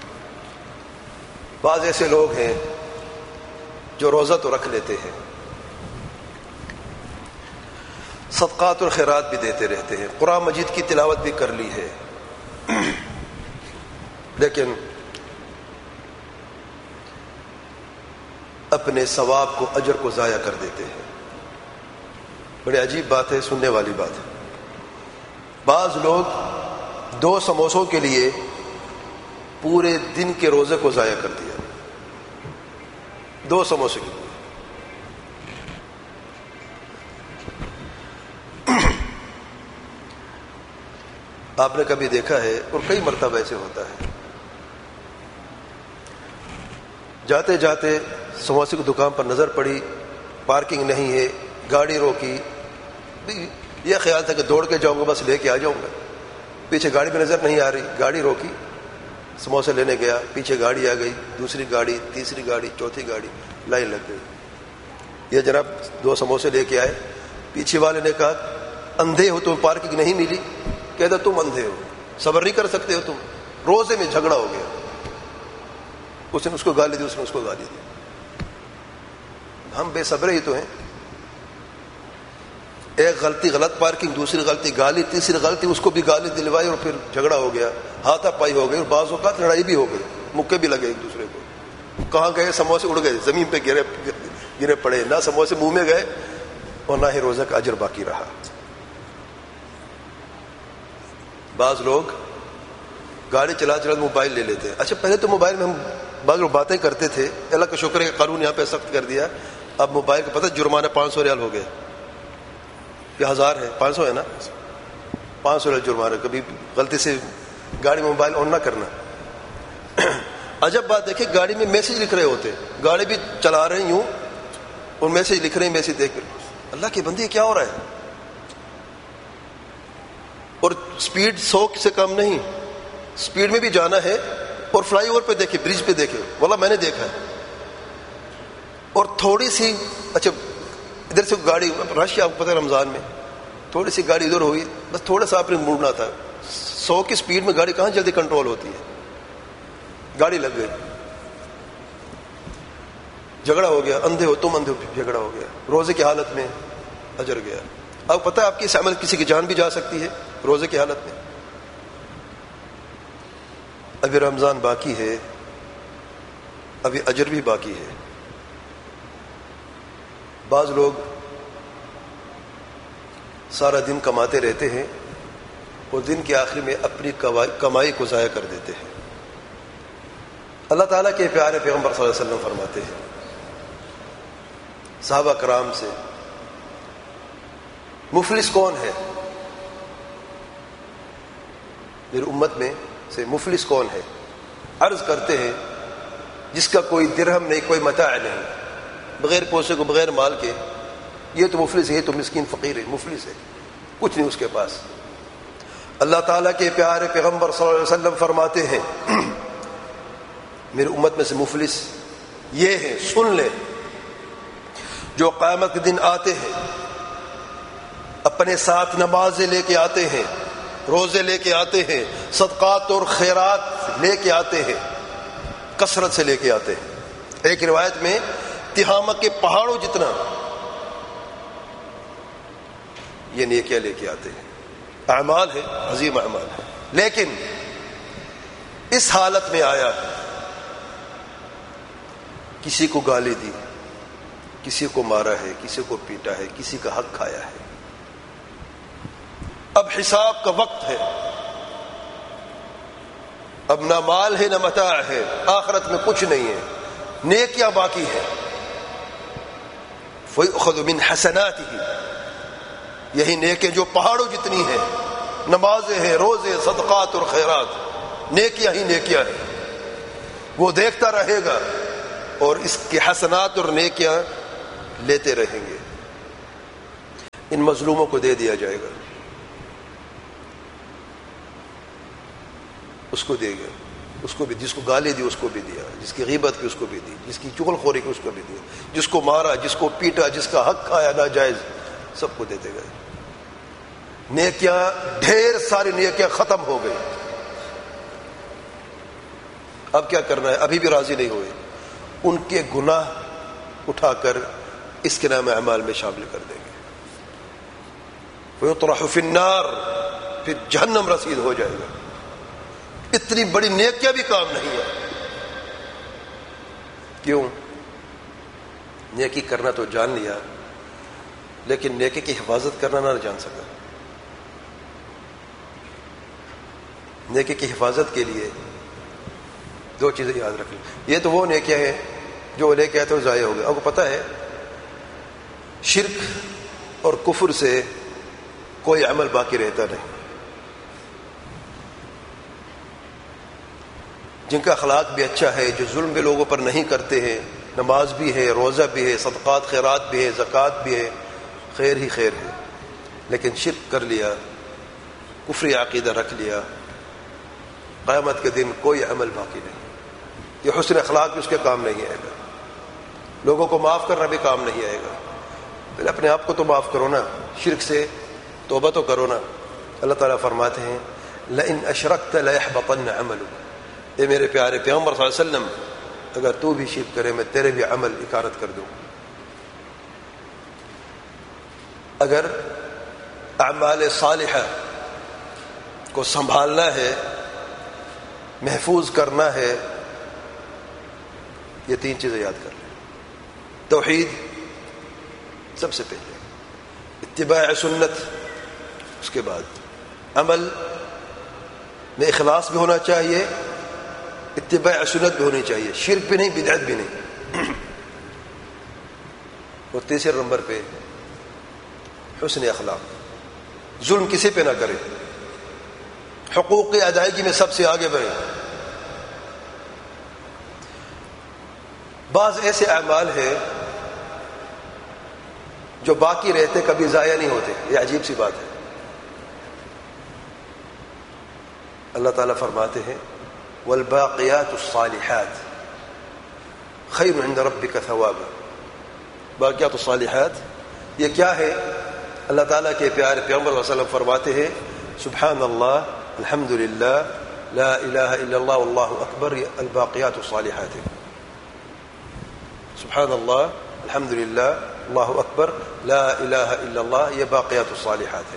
بعض ایسے لوگ ہیں جو روزہ تو رکھ لیتے ہیں, صدقات اور خیرات بھی دیتے رہتے ہیں, قرآن مجید کی تلاوت بھی کر لی ہے, لیکن اپنے ثواب کو, اجر کو ضائع کر دیتے ہیں. بڑی عجیب بات ہے, سننے والی بات ہے. بعض لوگ 2 سموسوں کے لیے پورے دن کے روزے کو ضائع کر دیا. 2 سموسے کے لیے. آپ نے کبھی دیکھا ہے, اور کئی مرتبہ ایسے ہوتا ہے, جاتے جاتے سموسے کی دکان پر نظر پڑی, پارکنگ نہیں ہے, گاڑی روکی, یہ خیال تھا کہ دوڑ کے جاؤں گا, بس لے کے آ جاؤں گا. پیچھے گاڑی میں نظر نہیں آ رہی, گاڑی روکی, سموسے لینے گیا, پیچھے گاڑی آ گئی, دوسری گاڑی, تیسری گاڑی, چوتھی گاڑی, لائن لگ گئی. یہ جناب 2 سموسے لے کے آئے. پیچھے والے نے کہا اندھے ہو تم, پارکنگ نہیں ملی. کہتا تم اندھے ہو, صبر نہیں کر سکتے ہو تم, روزے میں جھگڑا ہو گیا. اس نے اس کو گالی دی, اس نے اس کو گالی دی. ہم بے صبر ہی تو ہیں. ایک غلطی غلط پارکنگ, دوسری غلطی گالی, تیسری غلطی اس کو بھی گالی دلوائی, اور پھر جھگڑا ہو گیا, ہاتھا پائی ہو گئی, اور بعض اوقات لڑائی بھی ہو گئی, مکے بھی لگے ایک دوسرے کو. کہاں گئے, سموسے اڑ گئے, زمین پہ گرے پڑے, نہ سموسے منہ میں گئے اور نہ ہی روزہ کا اجر باقی رہا. بعض لوگ گاڑی چلا چلا موبائل لے لیتے ہیں. اچھا پہلے تو موبائل میں ہم بعض لوگ باتیں کرتے تھے, اللہ کا شکر ہے کہ قانون یہاں پہ سخت کر دیا. اب موبائل کا پتہ جرمانہ 500 ریال ہو گیا, یہ 1000 ہے, 500 ہے نا, 500 ریال جرمانہ. کبھی غلطی سے گاڑی میں موبائل آن نہ کرنا. عجب بات دیکھیں, گاڑی میں میسج لکھ رہے ہوتے, گاڑی بھی چلا رہے ہیں یوں, اور میسج لکھ رہے ہیں, میسج دیکھ کر اللہ کے بندے کیا ہو رہا ہے. اور سپیڈ 100 سے کم نہیں, سپیڈ میں بھی جانا ہے. اور فلائی اوور پہ دیکھے, برج پہ دیکھے, واللہ میں نے دیکھا ہے. اور تھوڑی سی, اچھا ادھر سے گاڑی رش, آپ کو پتہ ہے رمضان میں تھوڑی سی گاڑی ادھر ہوئی, بس تھوڑا سا آپ نے مڑنا تھا. 100 کی سپیڈ میں گاڑی کہاں جلدی کنٹرول ہوتی ہے, گاڑی لگ گئی, جھگڑا ہو گیا. اندھے ہو تم, اندھے ہو, جھگڑا ہو گیا. روزے کی حالت میں اجر گیا. آپ پتہ ہے آپ کی اس عمل کسی کی جان بھی جا سکتی ہے روزے کی حالت میں. ابھی رمضان باقی ہے, ابھی اجر بھی باقی ہے. بعض لوگ سارا دن کماتے رہتے ہیں اور دن کے آخر میں اپنی کمائی کو ضائع کر دیتے ہیں. اللہ تعالیٰ کے پیارے پیغمبر صلی اللہ علیہ وسلم فرماتے ہیں صحابہ کرام سے, مفلس کون ہے, میری امت میں سے مفلس کون ہے. عرض کرتے ہیں جس کا کوئی درہم نہیں, کوئی متاع نہیں, بغیر پیسے کو, بغیر مال کے, یہ تو مفلس ہے, یہ تو مسکین فقیر ہے, مفلس ہے, کچھ نہیں اس کے پاس. اللہ تعالیٰ کے پیارے پیغمبر صلی اللہ علیہ وسلم فرماتے ہیں میری امت میں سے مفلس یہ ہے, سن لیں, جو قیامت کے دن آتے ہیں, اپنے ساتھ نمازیں لے کے آتے ہیں, روزے لے کے آتے ہیں, صدقات اور خیرات لے کے آتے ہیں, کثرت سے لے کے آتے ہیں. ایک روایت میں تہامہ کے پہاڑوں جتنا یہ نیکیاں لے کے آتے ہیں. اعمال ہے, عظیم اعمال ہے, لیکن اس حالت میں آیا, کسی کو گالی دی, کسی کو مارا ہے, کسی کو پیٹا ہے, کسی کا حق کھایا ہے. اب حساب کا وقت ہے, اب نہ مال ہے نہ متاع ہے, آخرت میں کچھ نہیں ہے, نیکیاں باقی ہے. فَيُؤْخَذُ مِنْ حَسَنَاتِهِ, یہی نیکیاں جو پہاڑوں جتنی ہیں, نمازیں ہیں, روزے, صدقات اور خیرات, نیکیاں ہی نیکیاں ہیں. وہ دیکھتا رہے گا اور اس کے حسنات اور نیکیاں لیتے رہیں گے. ان مظلوموں کو دے دیا جائے گا. اس کو دے گا، اس کو بھی، جس کو گالی دی اس کو بھی دیا، جس کی غیبت کی اس کو بھی دی، جس کی چغل خوری کی اس کو بھی دیا، جس کو مارا، جس کو پیٹا، جس کا حق کھایا ناجائز، سب کو دیتے گئے۔ نیکیاں، ڈھیر ساری نیکیاں ختم ہو گئی۔ اب کیا کرنا ہے؟ ابھی بھی راضی نہیں ہوئے، ان کے گناہ اٹھا کر اس کے نام اعمال میں شامل کر دیں گے۔ وَيُطْرَحُ فِي النَّارِ، پھر جہنم رسید ہو جائے گا۔ اتنی بڑی نیکیاں بھی کام نہیں ہے۔ کیوں؟ نیکی کرنا تو جان لیا، لیکن نیکی کی حفاظت کرنا نہ جان سکا۔ نیکی کی حفاظت کے لیے دو چیزیں یاد رکھ لیں۔ یہ تو وہ نیکیاں ہیں جو لے کے آئے تو ضائع ہو گئے۔ آپ کو پتہ ہے شرک اور کفر سے کوئی عمل باقی رہتا نہیں۔ جن کا اخلاق بھی اچھا ہے، جو ظلم بھی لوگوں پر نہیں کرتے ہیں، نماز بھی ہے، روزہ بھی ہے، صدقات خیرات بھی ہے، زکوٰۃ بھی ہے، خیر ہی خیر ہے، لیکن شرک کر لیا، کفری عقیدہ رکھ لیا، قیامت کے دن کوئی عمل باقی نہیں۔ یہ حسن اخلاق بھی اس کے کام نہیں آئے گا، لوگوں کو معاف کرنا بھی کام نہیں آئے گا۔ پھر اپنے آپ کو تو معاف کرو نا، شرک سے توبہ تو کرو نا۔ اللہ تعالیٰ فرماتے ہیں لَإِنْ أَشْرَكْتَ لَيَحْبَطَنَّ عَمَلُكَ، اے میرے پیارے پیغمبر صلی اللہ علیہ وسلم، اگر تو بھی شرک کرے میں تیرے بھی عمل اکارت کر دوں۔ اگر اعمال صالحہ کو سنبھالنا ہے، محفوظ کرنا ہے، یہ تین چیزیں یاد کر لیں۔ توحید سب سے پہلے، اتباع سنت، اس کے بعد عمل میں اخلاص بھی ہونا چاہیے، اتباع سنت بھی ہونی چاہیے، شرک بھی نہیں، بدعت بھی نہیں۔ اور تیسرے نمبر پہ حسن اخلاق، ظلم کسی پہ نہ کرے، حقوق کی ادائیگی میں سب سے آگے بڑھے۔ بعض ایسے اعمال ہیں جو باقی رہتے کبھی ضائع نہیں ہوتے، یہ عجیب سی بات ہے۔ اللہ تعالیٰ فرماتے ہیں والباقیات الصالحات خیر عند ربک ثوابا۔ باقیات الصالحات یہ کیا ہے؟ اللہ تعالیٰ کے پیارے پیغمبر صلی اللہ علیہ وسلم فرماتے ہیں سبحان اللہ، الحمد للہ، لا الہ الا اللہ واللہ اکبر، یہ الباقیات الصالحات ہے۔ سبحان اللہ، الحمد للہ، اللہ اکبر، لا الہ الا اللہ، یہ باقیات الصالحات ہے۔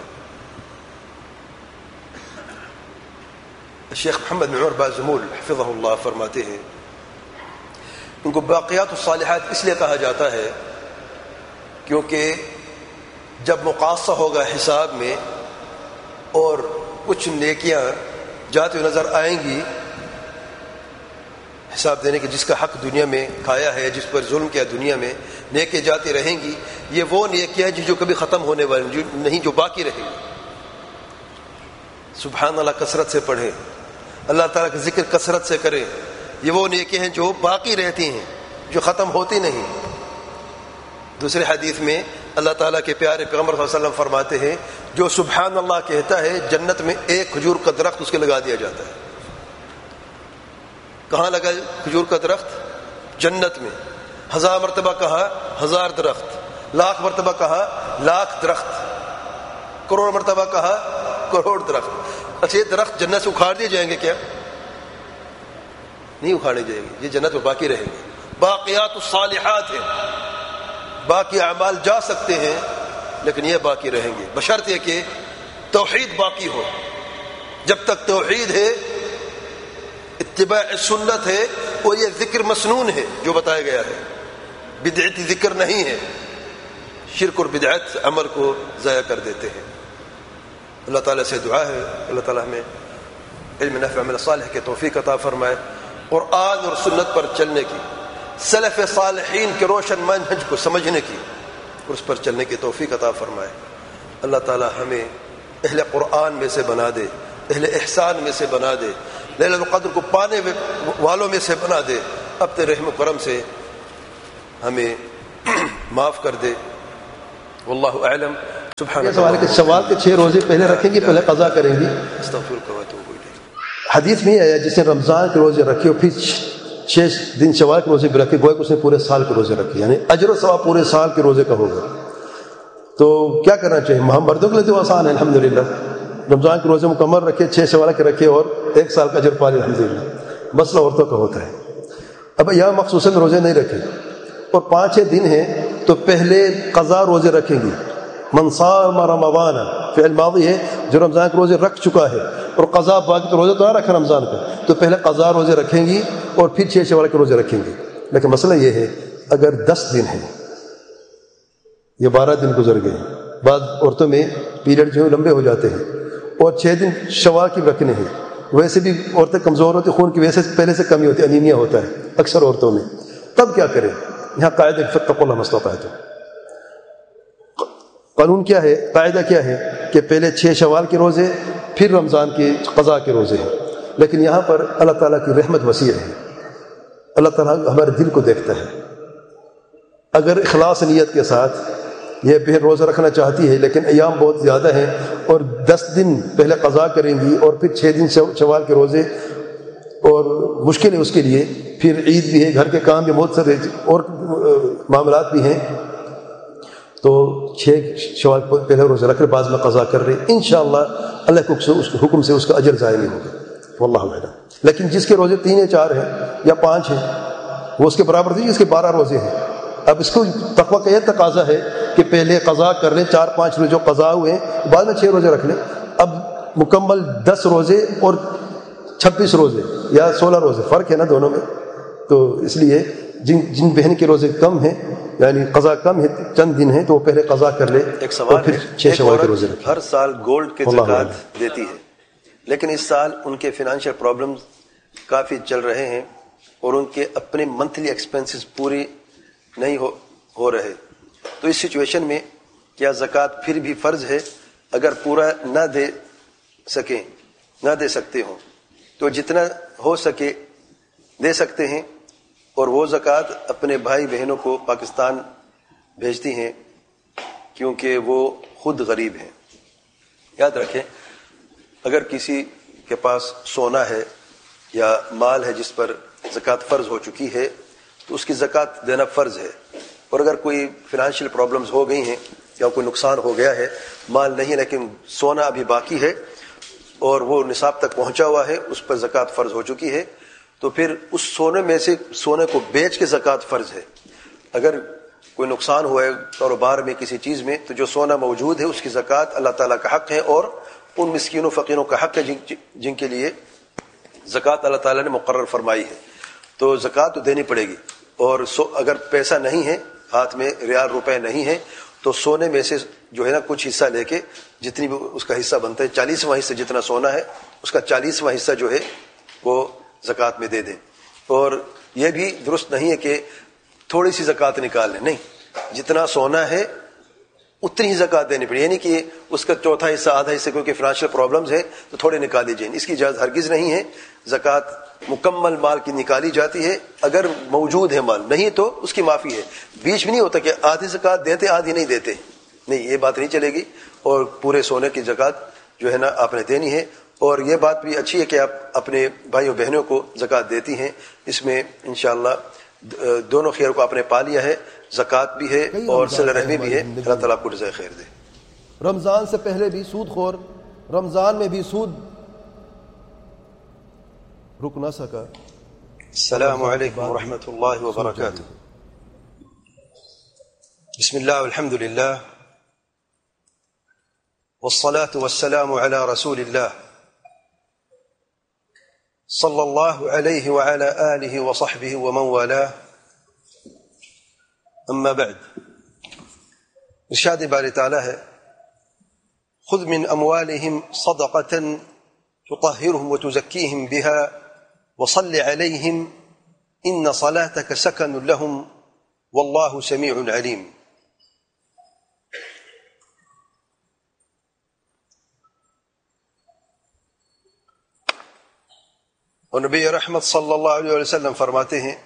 شیخ محمد بن عمر بازمول حفظہ اللہ فرماتے ہیں ان کو باقیات الصالحات اس لیے کہا جاتا ہے کیونکہ جب مقاصہ ہوگا حساب میں اور کچھ نیکیاں جاتی ہوئی نظر آئیں گی حساب دینے کے، جس کا حق دنیا میں کھایا ہے، جس پر ظلم کیا دنیا میں، نیکیاں جاتی رہیں گی، یہ وہ نیکیاں جو کبھی ختم ہونے والی نہیں، جو باقی رہیں گی۔ سبحان اللہ کثرت سے پڑھیں، اللہ تعالیٰ کا ذکر کثرت سے کریں، یہ وہ نیکیاں ہیں جو باقی رہتی ہیں، جو ختم ہوتی نہیں۔ دوسرے حدیث میں اللہ تعالیٰ کے پیارے پیغمبر صلی اللہ علیہ وسلم فرماتے ہیں جو سبحان اللہ کہتا ہے جنت میں ایک کھجور کا درخت اس کے لگا دیا جاتا ہے۔ کہاں لگا کھجور کا درخت؟ جنت میں۔ 1000 مرتبہ کہا 1000 درخت، لاکھ مرتبہ کہا لاکھ درخت، کروڑ مرتبہ کہا کروڑ درخت۔ اچھا یہ درخت جنت سے اکھاڑ دیے جائیں گے کیا؟ نہیں اکھاڑے جائیں گے، یہ جنت میں باقی رہیں گے۔ باقیات الصالحات ہیں، باقی اعمال جا سکتے ہیں لیکن یہ باقی رہیں گے، بشرط یہ کہ توحید باقی ہو۔ جب تک توحید ہے، اتباع سنت ہے اور یہ ذکر مسنون ہے جو بتایا گیا ہے، بدعتی ذکر نہیں ہے۔ شرک اور بدعت عمل کو ضائع کر دیتے ہیں۔ اللہ تعالیٰ سے دعا ہے اللہ تعالیٰ ہمیں علم نافع عمل صالح کے توفیق عطا فرمائے، قرآن اور سنت پر چلنے کی، سلف صالحین کے روشن منہج کو سمجھنے کی اور اس پر چلنے کی توفیق عطا فرمائے۔ اللہ تعالیٰ ہمیں اہل قرآن میں سے بنا دے، اہل احسان میں سے بنا دے، لیلۃ القدر کو پانے والوں میں سے بنا دے، اپنے رحم و کرم سے ہمیں معاف کر دے۔ واللہ اعلم۔ سبحان اللہ۔ سوال کے 6 روزے پہلے رکھیں گی، پہلے قضا کریں گی۔ استغفرک و اتوب الیک۔ حدیث میں آیا جس نے رمضان کے روزے رکھے اور پھر 6 دن شوال کے روزے بھی رکھے، گویا کہ اس نے پورے سال کے روزے رکھے، یعنی اجر و ثواب پورے سال کے روزے کا ہوگا۔ تو کیا کرنا چاہیے؟ ہم مردوں کے لیے تو آسان ہے الحمدللہ، رمضان کے روزے مکمل رکھے، 6 شوال کے رکھے اور 1 سال کا اجر پا لے الحمدللہ۔ مسئلہ عورتوں کا ہوتا ہے، اب یہاں مخصوصاً روزے نہیں رکھے اور 5-6 دن ہیں تو پہلے قضا روزے رکھیں گی۔ من صام رمضان، فعل ماضی ہے، جو رمضان کے روزے رکھ چکا ہے اور قضا باقی تو روزے تو نہ رکھا رمضان کا، تو پہلے قضا روزے رکھیں گی اور پھر 6 شوال کے روزے رکھیں گی۔ لیکن مسئلہ یہ ہے اگر 10 دن ہیں یا 12 دن گزر گئے، بعض عورتوں میں پیریڈ جو ہے لمبے ہو جاتے ہیں اور 6 دن شوال کی رکھنے ہیں، ویسے بھی عورتیں کمزور ہوتی، خون کی وجہ سے پہلے سے کمی ہوتی ہے، انیمیا ہوتا ہے اکثر عورتوں میں، تب کیا کریں؟ یہاں قاعدہ فاتقوا اللہ ما استطعتم، قانون کیا ہے، قاعدہ کیا ہے کہ پہلے 6 شوال کے روزے پھر رمضان کے قضا کے روزے ہیں۔ لیکن یہاں پر اللہ تعالیٰ کی رحمت وسیع ہے، اللہ تعالیٰ ہمارے دل کو دیکھتا ہے۔ اگر اخلاص نیت کے ساتھ یہ پھر روزہ رکھنا چاہتی ہے لیکن ایام بہت زیادہ ہیں اور 10 دن پہلے قضا کریں گی اور پھر 6 دن شوال کے روزے، اور مشکل ہے اس کے لیے، پھر عید بھی ہے، گھر کے کام بھی بہت سارے اور معاملات بھی ہیں، تو 6 شوال پہلے روزہ رکھ رہے، بعض میں قضا کر رہے، انشاءاللہ اللہ کے حکم سے اس کا اجر ضائع نہیں ہوگا، واللہ اعلم۔ لیکن جس کے روزے 3 یا 4 ہیں یا 5 ہیں وہ اس کے برابر تھے جس کے 12 روزے ہیں۔ اب اس کو تقویٰ کا یہ تقاضا ہے کہ پہلے قضا کر لیں، 4-5 روزے جو قضا ہوئے ہیں، بعد میں 6 روزے رکھ لیں۔ اب مکمل 10 روزے اور 26 روزے یا 16 روزے، فرق ہے نا دونوں میں، تو اس لیے جن بہن کے روزے کم ہیں یعنی قضا کم ہے، چند دن ہیں، تو وہ پہلے قضا کر لے۔ ایک سوال ہے، 6 شوال کے روزے رکھیں۔ ہر سال گولڈ کے زکوٰۃ دیتی ہے، لیکن اس سال ان کے فائنینشیل پرابلمز کافی چل رہے ہیں اور ان کے اپنے منتھلی ایکسپنسز پوری نہیں ہو رہے، تو اس سچویشن میں کیا زکوٰۃ پھر بھی فرض ہے؟ اگر پورا نہ دے سکتے ہوں تو جتنا ہو سکے دے سکتے ہیں، اور وہ زکوٰۃ اپنے بھائی بہنوں کو پاکستان بھیجتی ہیں کیونکہ وہ خود غریب ہیں۔ یاد رکھیں، اگر کسی کے پاس سونا ہے یا مال ہے جس پر زکوٰۃ فرض ہو چکی ہے تو اس کی زکوٰۃ دینا فرض ہے، اور اگر کوئی فائنینشیل پرابلمز ہو گئی ہیں یا کوئی نقصان ہو گیا ہے، مال نہیں لیکن سونا ابھی باقی ہے اور وہ نصاب تک پہنچا ہوا ہے، اس پر زکوٰۃ فرض ہو چکی ہے، تو پھر اس سونے میں سے سونے کو بیچ کے زکوٰۃ فرض ہے۔ اگر کوئی نقصان ہوا ہے کاروبار میں کسی چیز میں، تو جو سونا موجود ہے اس کی زکوٰۃ اللہ تعالیٰ کا حق ہے، اور ان مسکینوں فقیروں کا حق ہے جن کے لیے زکوٰۃ اللہ تعالیٰ نے مقرر فرمائی ہے، تو زکوٰۃ تو دینی پڑے گی۔ اور اگر پیسہ نہیں ہے ہاتھ میں، ریال روپے نہیں ہے، تو سونے میں سے جو ہے نا کچھ حصہ لے کے، جتنی بھی اس کا حصہ بنتا ہے، 40واں حصہ جتنا سونا ہے اس کا 40واں حصہ جو ہے وہ زکوٰۃ میں دے دیں۔ اور یہ بھی درست نہیں ہے کہ تھوڑی سی زکوٰۃ نکال لیں، نہیں، جتنا سونا ہے اتنی ہی زکوٰۃ دینی پڑے، یعنی کہ اس کا چوتھا حصہ، آدھا حصہ، کیونکہ فائنینشیل پرابلمز ہے تو تھوڑے نکال لیجیے، اس کی اجازت ہرگز نہیں ہے۔ زکوٰۃ مکمل مال کی نکالی جاتی ہے، اگر موجود ہے مال، نہیں تو اس کی معافی ہے۔ بیچ میں نہیں ہوتا کہ آدھی زکوٰۃ دیتے آدھی نہیں دیتے، نہیں، یہ بات نہیں چلے گی، اور پورے سونے کی زکوٰۃ جو ہے نا آپ نے دینی ہے۔ اور یہ بات بھی اچھی ہے کہ آپ اپنے بھائیوں بہنوں کو زکوٰۃ دیتی ہیں، اس میں انشاءاللہ دونوں خیر کو آپ نے پا لیا ہے، زکوٰۃ بھی ہے اور صلہ رحمی بھی ہے۔ اللہ تعالیٰ آپ کو جزائے خیر دے۔ رمضان سے پہلے بھی سود خور، رمضان میں بھی سود رک نہ سکا۔ السلام علیکم ورحمۃ اللہ وبرکاتہ۔ بسم اللہ والحمد للہ والصلاة والسلام علی رسول اللہ صلی اللہ علیہ وعلی آلہ وصحبہ ومن والاه، اما بعد۔ ارشاد باری تعالی ہے، خذ من اموالهم صدقة تطهرهم وتزكيهم بها وصل عليهم ان صلاتك سكن لهم والله سميع عليم۔ اور نبی رحمت صلی اللہ علیہ وسلم فرماتے ہیں،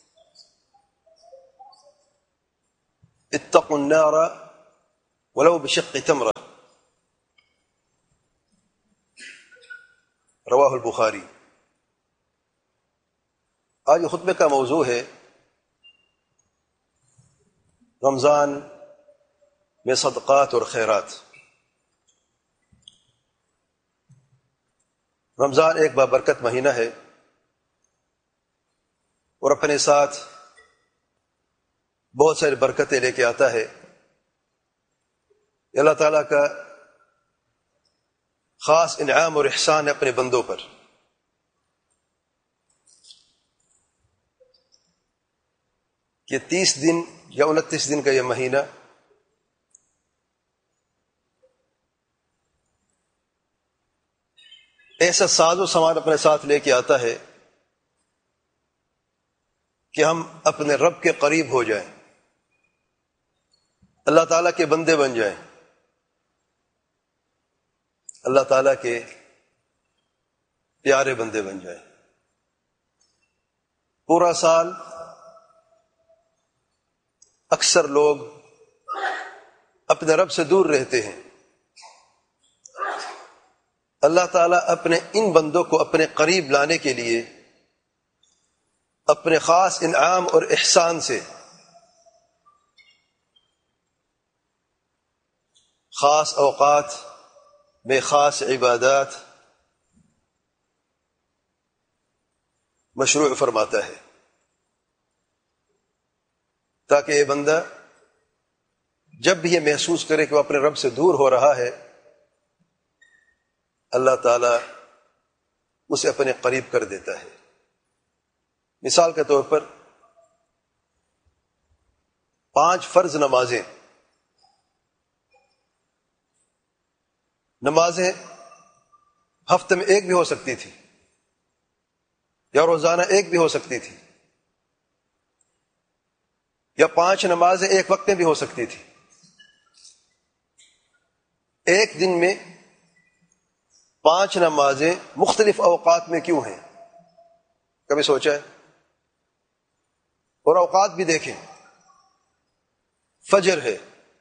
اتقوا النار ولو بشق تمرہ، رواہ البخاری۔ آج خطبے کا موضوع ہے رمضان میں صدقات اور خیرات۔ رمضان ایک بابرکت مہینہ ہے اور اپنے ساتھ بہت ساری برکتیں لے کے آتا ہے۔ اللہ تعالیٰ کا خاص انعام اور احسان ہے اپنے بندوں پر۔ کہ 30 دن یا 29 دن کا یہ مہینہ ایسا ساز و سامان اپنے ساتھ لے کے آتا ہے کہ ہم اپنے رب کے قریب ہو جائیں، اللہ تعالیٰ کے بندے بن جائیں، اللہ تعالیٰ کے پیارے بندے بن جائیں۔ پورا سال اکثر لوگ اپنے رب سے دور رہتے ہیں۔ اللہ تعالیٰ اپنے ان بندوں کو اپنے قریب لانے کے لیے اپنے خاص انعام اور احسان سے خاص اوقات میں خاص عبادات مشروع فرماتا ہے، تاکہ یہ بندہ جب بھی یہ محسوس کرے کہ وہ اپنے رب سے دور ہو رہا ہے، اللہ تعالیٰ اسے اپنے قریب کر دیتا ہے۔ مثال کے طور پر 5 فرض نمازیں ہفتے میں ایک بھی ہو سکتی تھی یا روزانہ ایک بھی ہو سکتی تھی، یا 5 نمازیں ایک وقت میں بھی ہو سکتی تھی۔ ایک دن میں 5 نمازیں مختلف اوقات میں کیوں ہیں؟ کبھی سوچا ہے؟ اور اوقات بھی دیکھیں۔ فجر ہے،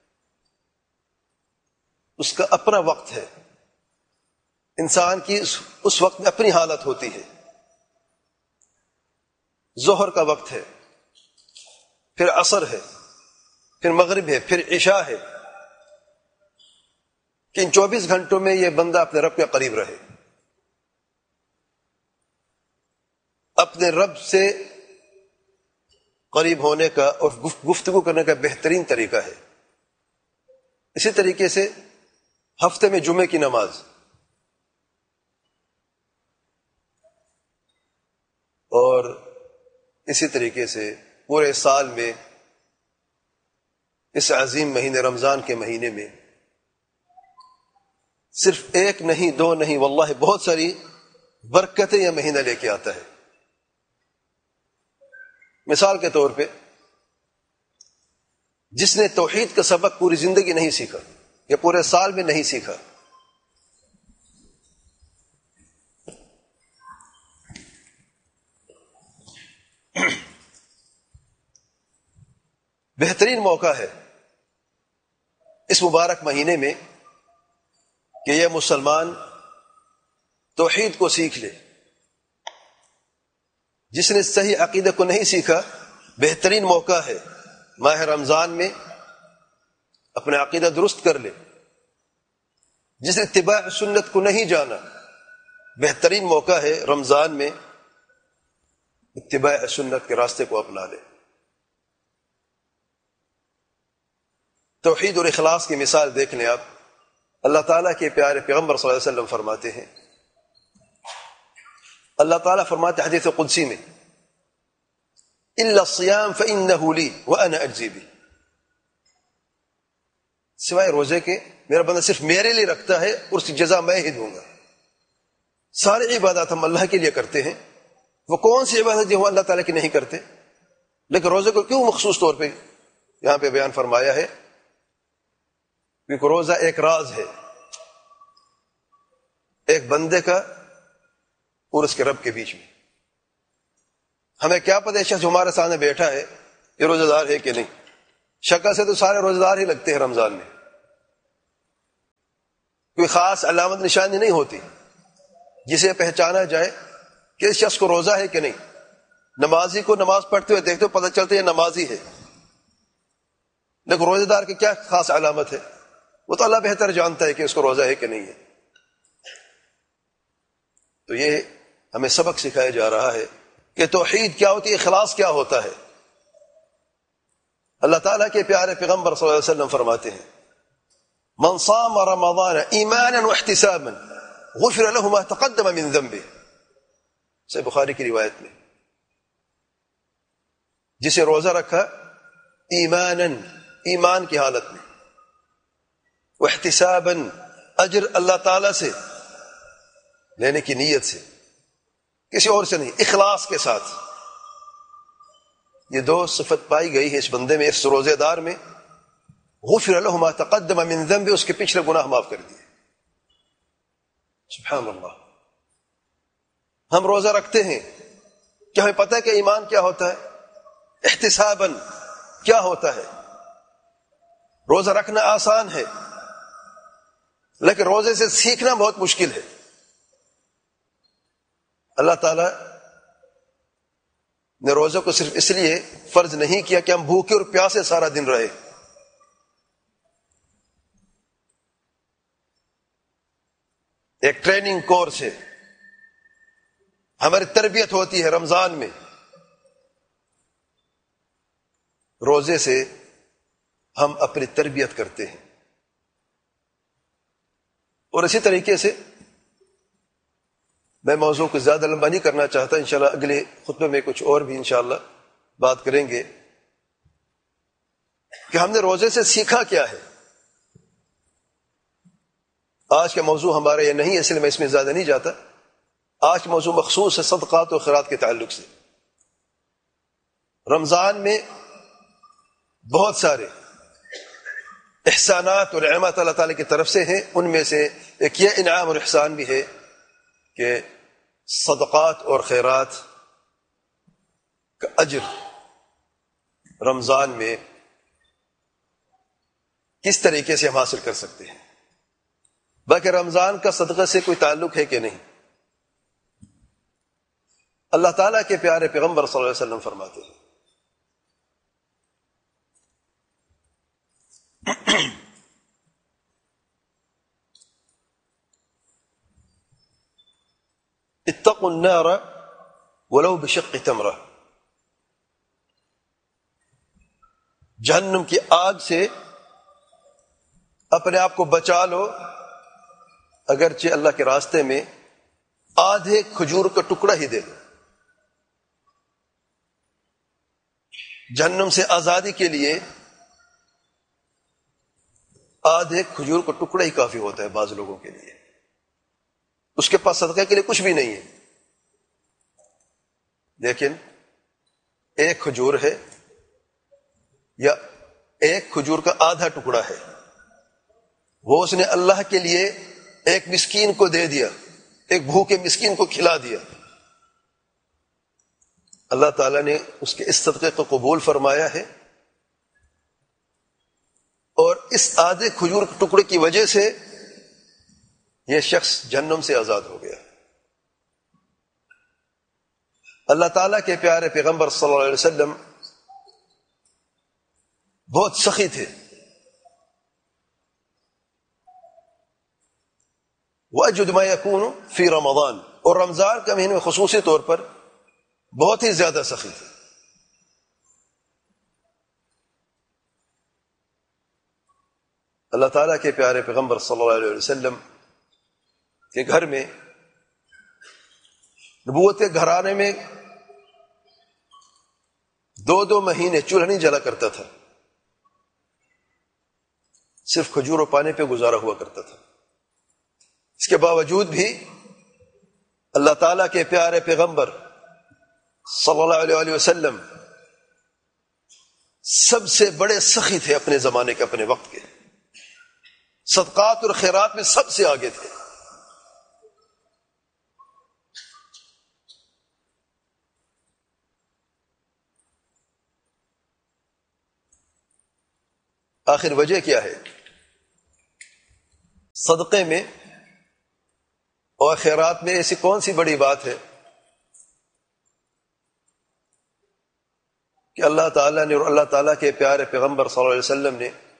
اس کا اپنا وقت ہے، انسان کی اس وقت میں اپنی حالت ہوتی ہے۔ ظہر کا وقت ہے، پھر عصر ہے، پھر مغرب ہے، پھر عشاء ہے، کہ ان 24 گھنٹوں میں یہ بندہ اپنے رب کے قریب رہے۔ اپنے رب سے قریب ہونے کا اور گفتگو کرنے کا بہترین طریقہ ہے۔ اسی طریقے سے ہفتے میں جمعے کی نماز اور اسی طریقے سے پورے سال میں اس عظیم مہینے رمضان کے مہینے میں صرف 1 نہیں 2 نہیں، واللہ بہت ساری برکتیں یہ مہینہ لے کے آتا ہے۔ مثال کے طور پہ جس نے توحید کا سبق پوری زندگی نہیں سیکھا یا پورے سال میں نہیں سیکھا، بہترین موقع ہے اس مبارک مہینے میں کہ یہ مسلمان توحید کو سیکھ لے۔ جس نے صحیح عقیدہ کو نہیں سیکھا، بہترین موقع ہے ماہ رمضان میں اپنا عقیدہ درست کر لے۔ جس نے اتباع سنت کو نہیں جانا، بہترین موقع ہے رمضان میں اتباع سنت کے راستے کو اپنا لے۔ توحید اور اخلاص کی مثال دیکھ لیں آپ۔ اللہ تعالیٰ کے پیارے پیغمبر صلی اللہ علیہ وسلم فرماتے ہیں، اللہ تعالیٰ فرماتے حدیث قدسی میں، الا الصیام فانہ لی وانا اجزی بہ، سوائے روزے کے میرا بندہ صرف میرے لیے رکھتا ہے اور اس کی جزا میں ہی دوں گا۔ ساری عبادات ہم اللہ کے لیے کرتے ہیں، وہ کون سی عبادت جو ہم اللہ تعالیٰ کی نہیں کرتے؟ لیکن روزے کو کیوں مخصوص طور پہ یہاں پہ بیان فرمایا ہے؟ کیونکہ روزہ ایک راز ہے، ایک بندے کا اور اس کے رب کے بیچ میں۔ ہمیں کیا پتہ شخص جو ہمارے سامنے بیٹھا ہے یہ روزہ دار ہے کہ نہیں؟ شکل سے تو سارے روزہ دار ہی لگتے ہیں رمضان میں، کوئی خاص علامت نشانی نہیں ہوتی جسے پہچانا جائے کہ اس شخص کو روزہ ہے کہ نہیں۔ نمازی کو نماز پڑھتے ہوئے دیکھتے ہو پتہ چلتا ہے یہ نمازی ہے، لیکن روزے دار کی کیا خاص علامت ہے؟ وہ تو اللہ بہتر جانتا ہے کہ اس کو روزہ ہے کہ نہیں ہے۔ تو یہ ہمیں سبق سکھایا جا رہا ہے کہ توحید کیا ہوتی ہے، اخلاص کیا ہوتا ہے۔ اللہ تعالیٰ کے پیارے پیغمبر صلی اللہ علیہ وسلم فرماتے ہیں من صام رمضان ایمانا واحتسابا غفر له ما تقدم من ذنبه، صحیح بخاری کی روایت میں، جسے روزہ رکھا ایمانا، ایمان کی حالت میں، واحتسابا، اجر اللہ تعالیٰ سے لینے کی نیت سے، کسی اور سے نہیں، اخلاص کے ساتھ، یہ دو صفت پائی گئی ہے اس بندے میں، اس روزے دار میں، غفر له ما تقدم من ذنبه، اس کے پچھلے گناہ معاف کر دیے۔ سبحان اللہ۔ ہم روزہ رکھتے ہیں، کیا ہمیں پتہ ہے کہ ایمان کیا ہوتا ہے؟ احتسابا کیا ہوتا ہے؟ روزہ رکھنا آسان ہے، لیکن روزے سے سیکھنا بہت مشکل ہے۔ اللہ تعالی نے روزے کو صرف اس لیے فرض نہیں کیا کہ ہم بھوکے اور پیاسے سارا دن رہے، ایک ٹریننگ کورس ہے، ہماری تربیت ہوتی ہے رمضان میں، روزے سے ہم اپنی تربیت کرتے ہیں۔ اور اسی طریقے سے میں موضوع کو زیادہ لمبا نہیں کرنا چاہتا، انشاءاللہ اگلے خطبے میں کچھ اور بھی انشاءاللہ بات کریں گے کہ ہم نے روزے سے سیکھا کیا ہے۔ آج کا موضوع ہمارا یہ نہیں ہے، اس لیے میں اس میں زیادہ نہیں جاتا۔ آج کا موضوع مخصوص ہے صدقات و خیرات کے تعلق سے۔ رمضان میں بہت سارے احسانات اور نعمات اللہ تعالیٰ کی طرف سے ہیں، ان میں سے ایک یہ انعام اور احسان بھی ہے کہ صدقات اور خیرات کا اجر رمضان میں کس طریقے سے ہم حاصل کر سکتے ہیں۔ باقی رمضان کا صدقہ سے کوئی تعلق ہے کہ نہیں؟ اللہ تعالیٰ کے پیارے پیغمبر صلی اللہ علیہ وسلم فرماتے ہیں اتقوا النار ولو بشق تمرہ، جہنم کی آگ سے اپنے آپ کو بچا لو اگرچہ اللہ کے راستے میں آدھے کھجور کا ٹکڑا ہی دے دو۔ جہنم سے آزادی کے لیے آدھے کھجور کا ٹکڑا ہی کافی ہوتا ہے بعض لوگوں کے لیے، اس کے پاس صدقے کے لیے کچھ بھی نہیں ہے، لیکن ایک کھجور ہے یا ایک کھجور کا آدھا ٹکڑا ہے، وہ اس نے اللہ کے لیے ایک مسکین کو دے دیا، ایک بھوکے مسکین کو کھلا دیا، اللہ تعالیٰ نے اس کے اس صدقے کو قبول فرمایا ہے، اور اس آدھے کھجور کے ٹکڑے کی وجہ سے یہ شخص جہنم سے آزاد ہو گیا۔ اللہ تعالیٰ کے پیارے پیغمبر صلی اللہ علیہ وسلم بہت سخی تھے، وَأَجْوَدُ مَا يَكُونُ فِي رَمَضَانَ، اور رمضان کے مہینے میں خصوصی طور پر بہت ہی زیادہ سخی تھے۔ اللہ تعالیٰ کے پیارے پیغمبر صلی اللہ علیہ وسلم کے گھر میں، نبوت کے گھرانے میں 2 مہینے چولہا نہیں جلا کرتا تھا، صرف کھجور و پانی پہ گزارا ہوا کرتا تھا۔ اس کے باوجود بھی اللہ تعالیٰ کے پیارے پیغمبر صلی اللہ علیہ وسلم سب سے بڑے سخی تھے اپنے زمانے کے، اپنے وقت کے، صدقات اور خیرات میں سب سے آگے تھے۔ آخر وجہ کیا ہے؟ صدقے میں اور خیرات میں ایسی کون سی بڑی بات ہے کہ اللہ تعالیٰ نے اور اللہ تعالیٰ کے پیارے پیغمبر صلی اللہ علیہ وسلم نے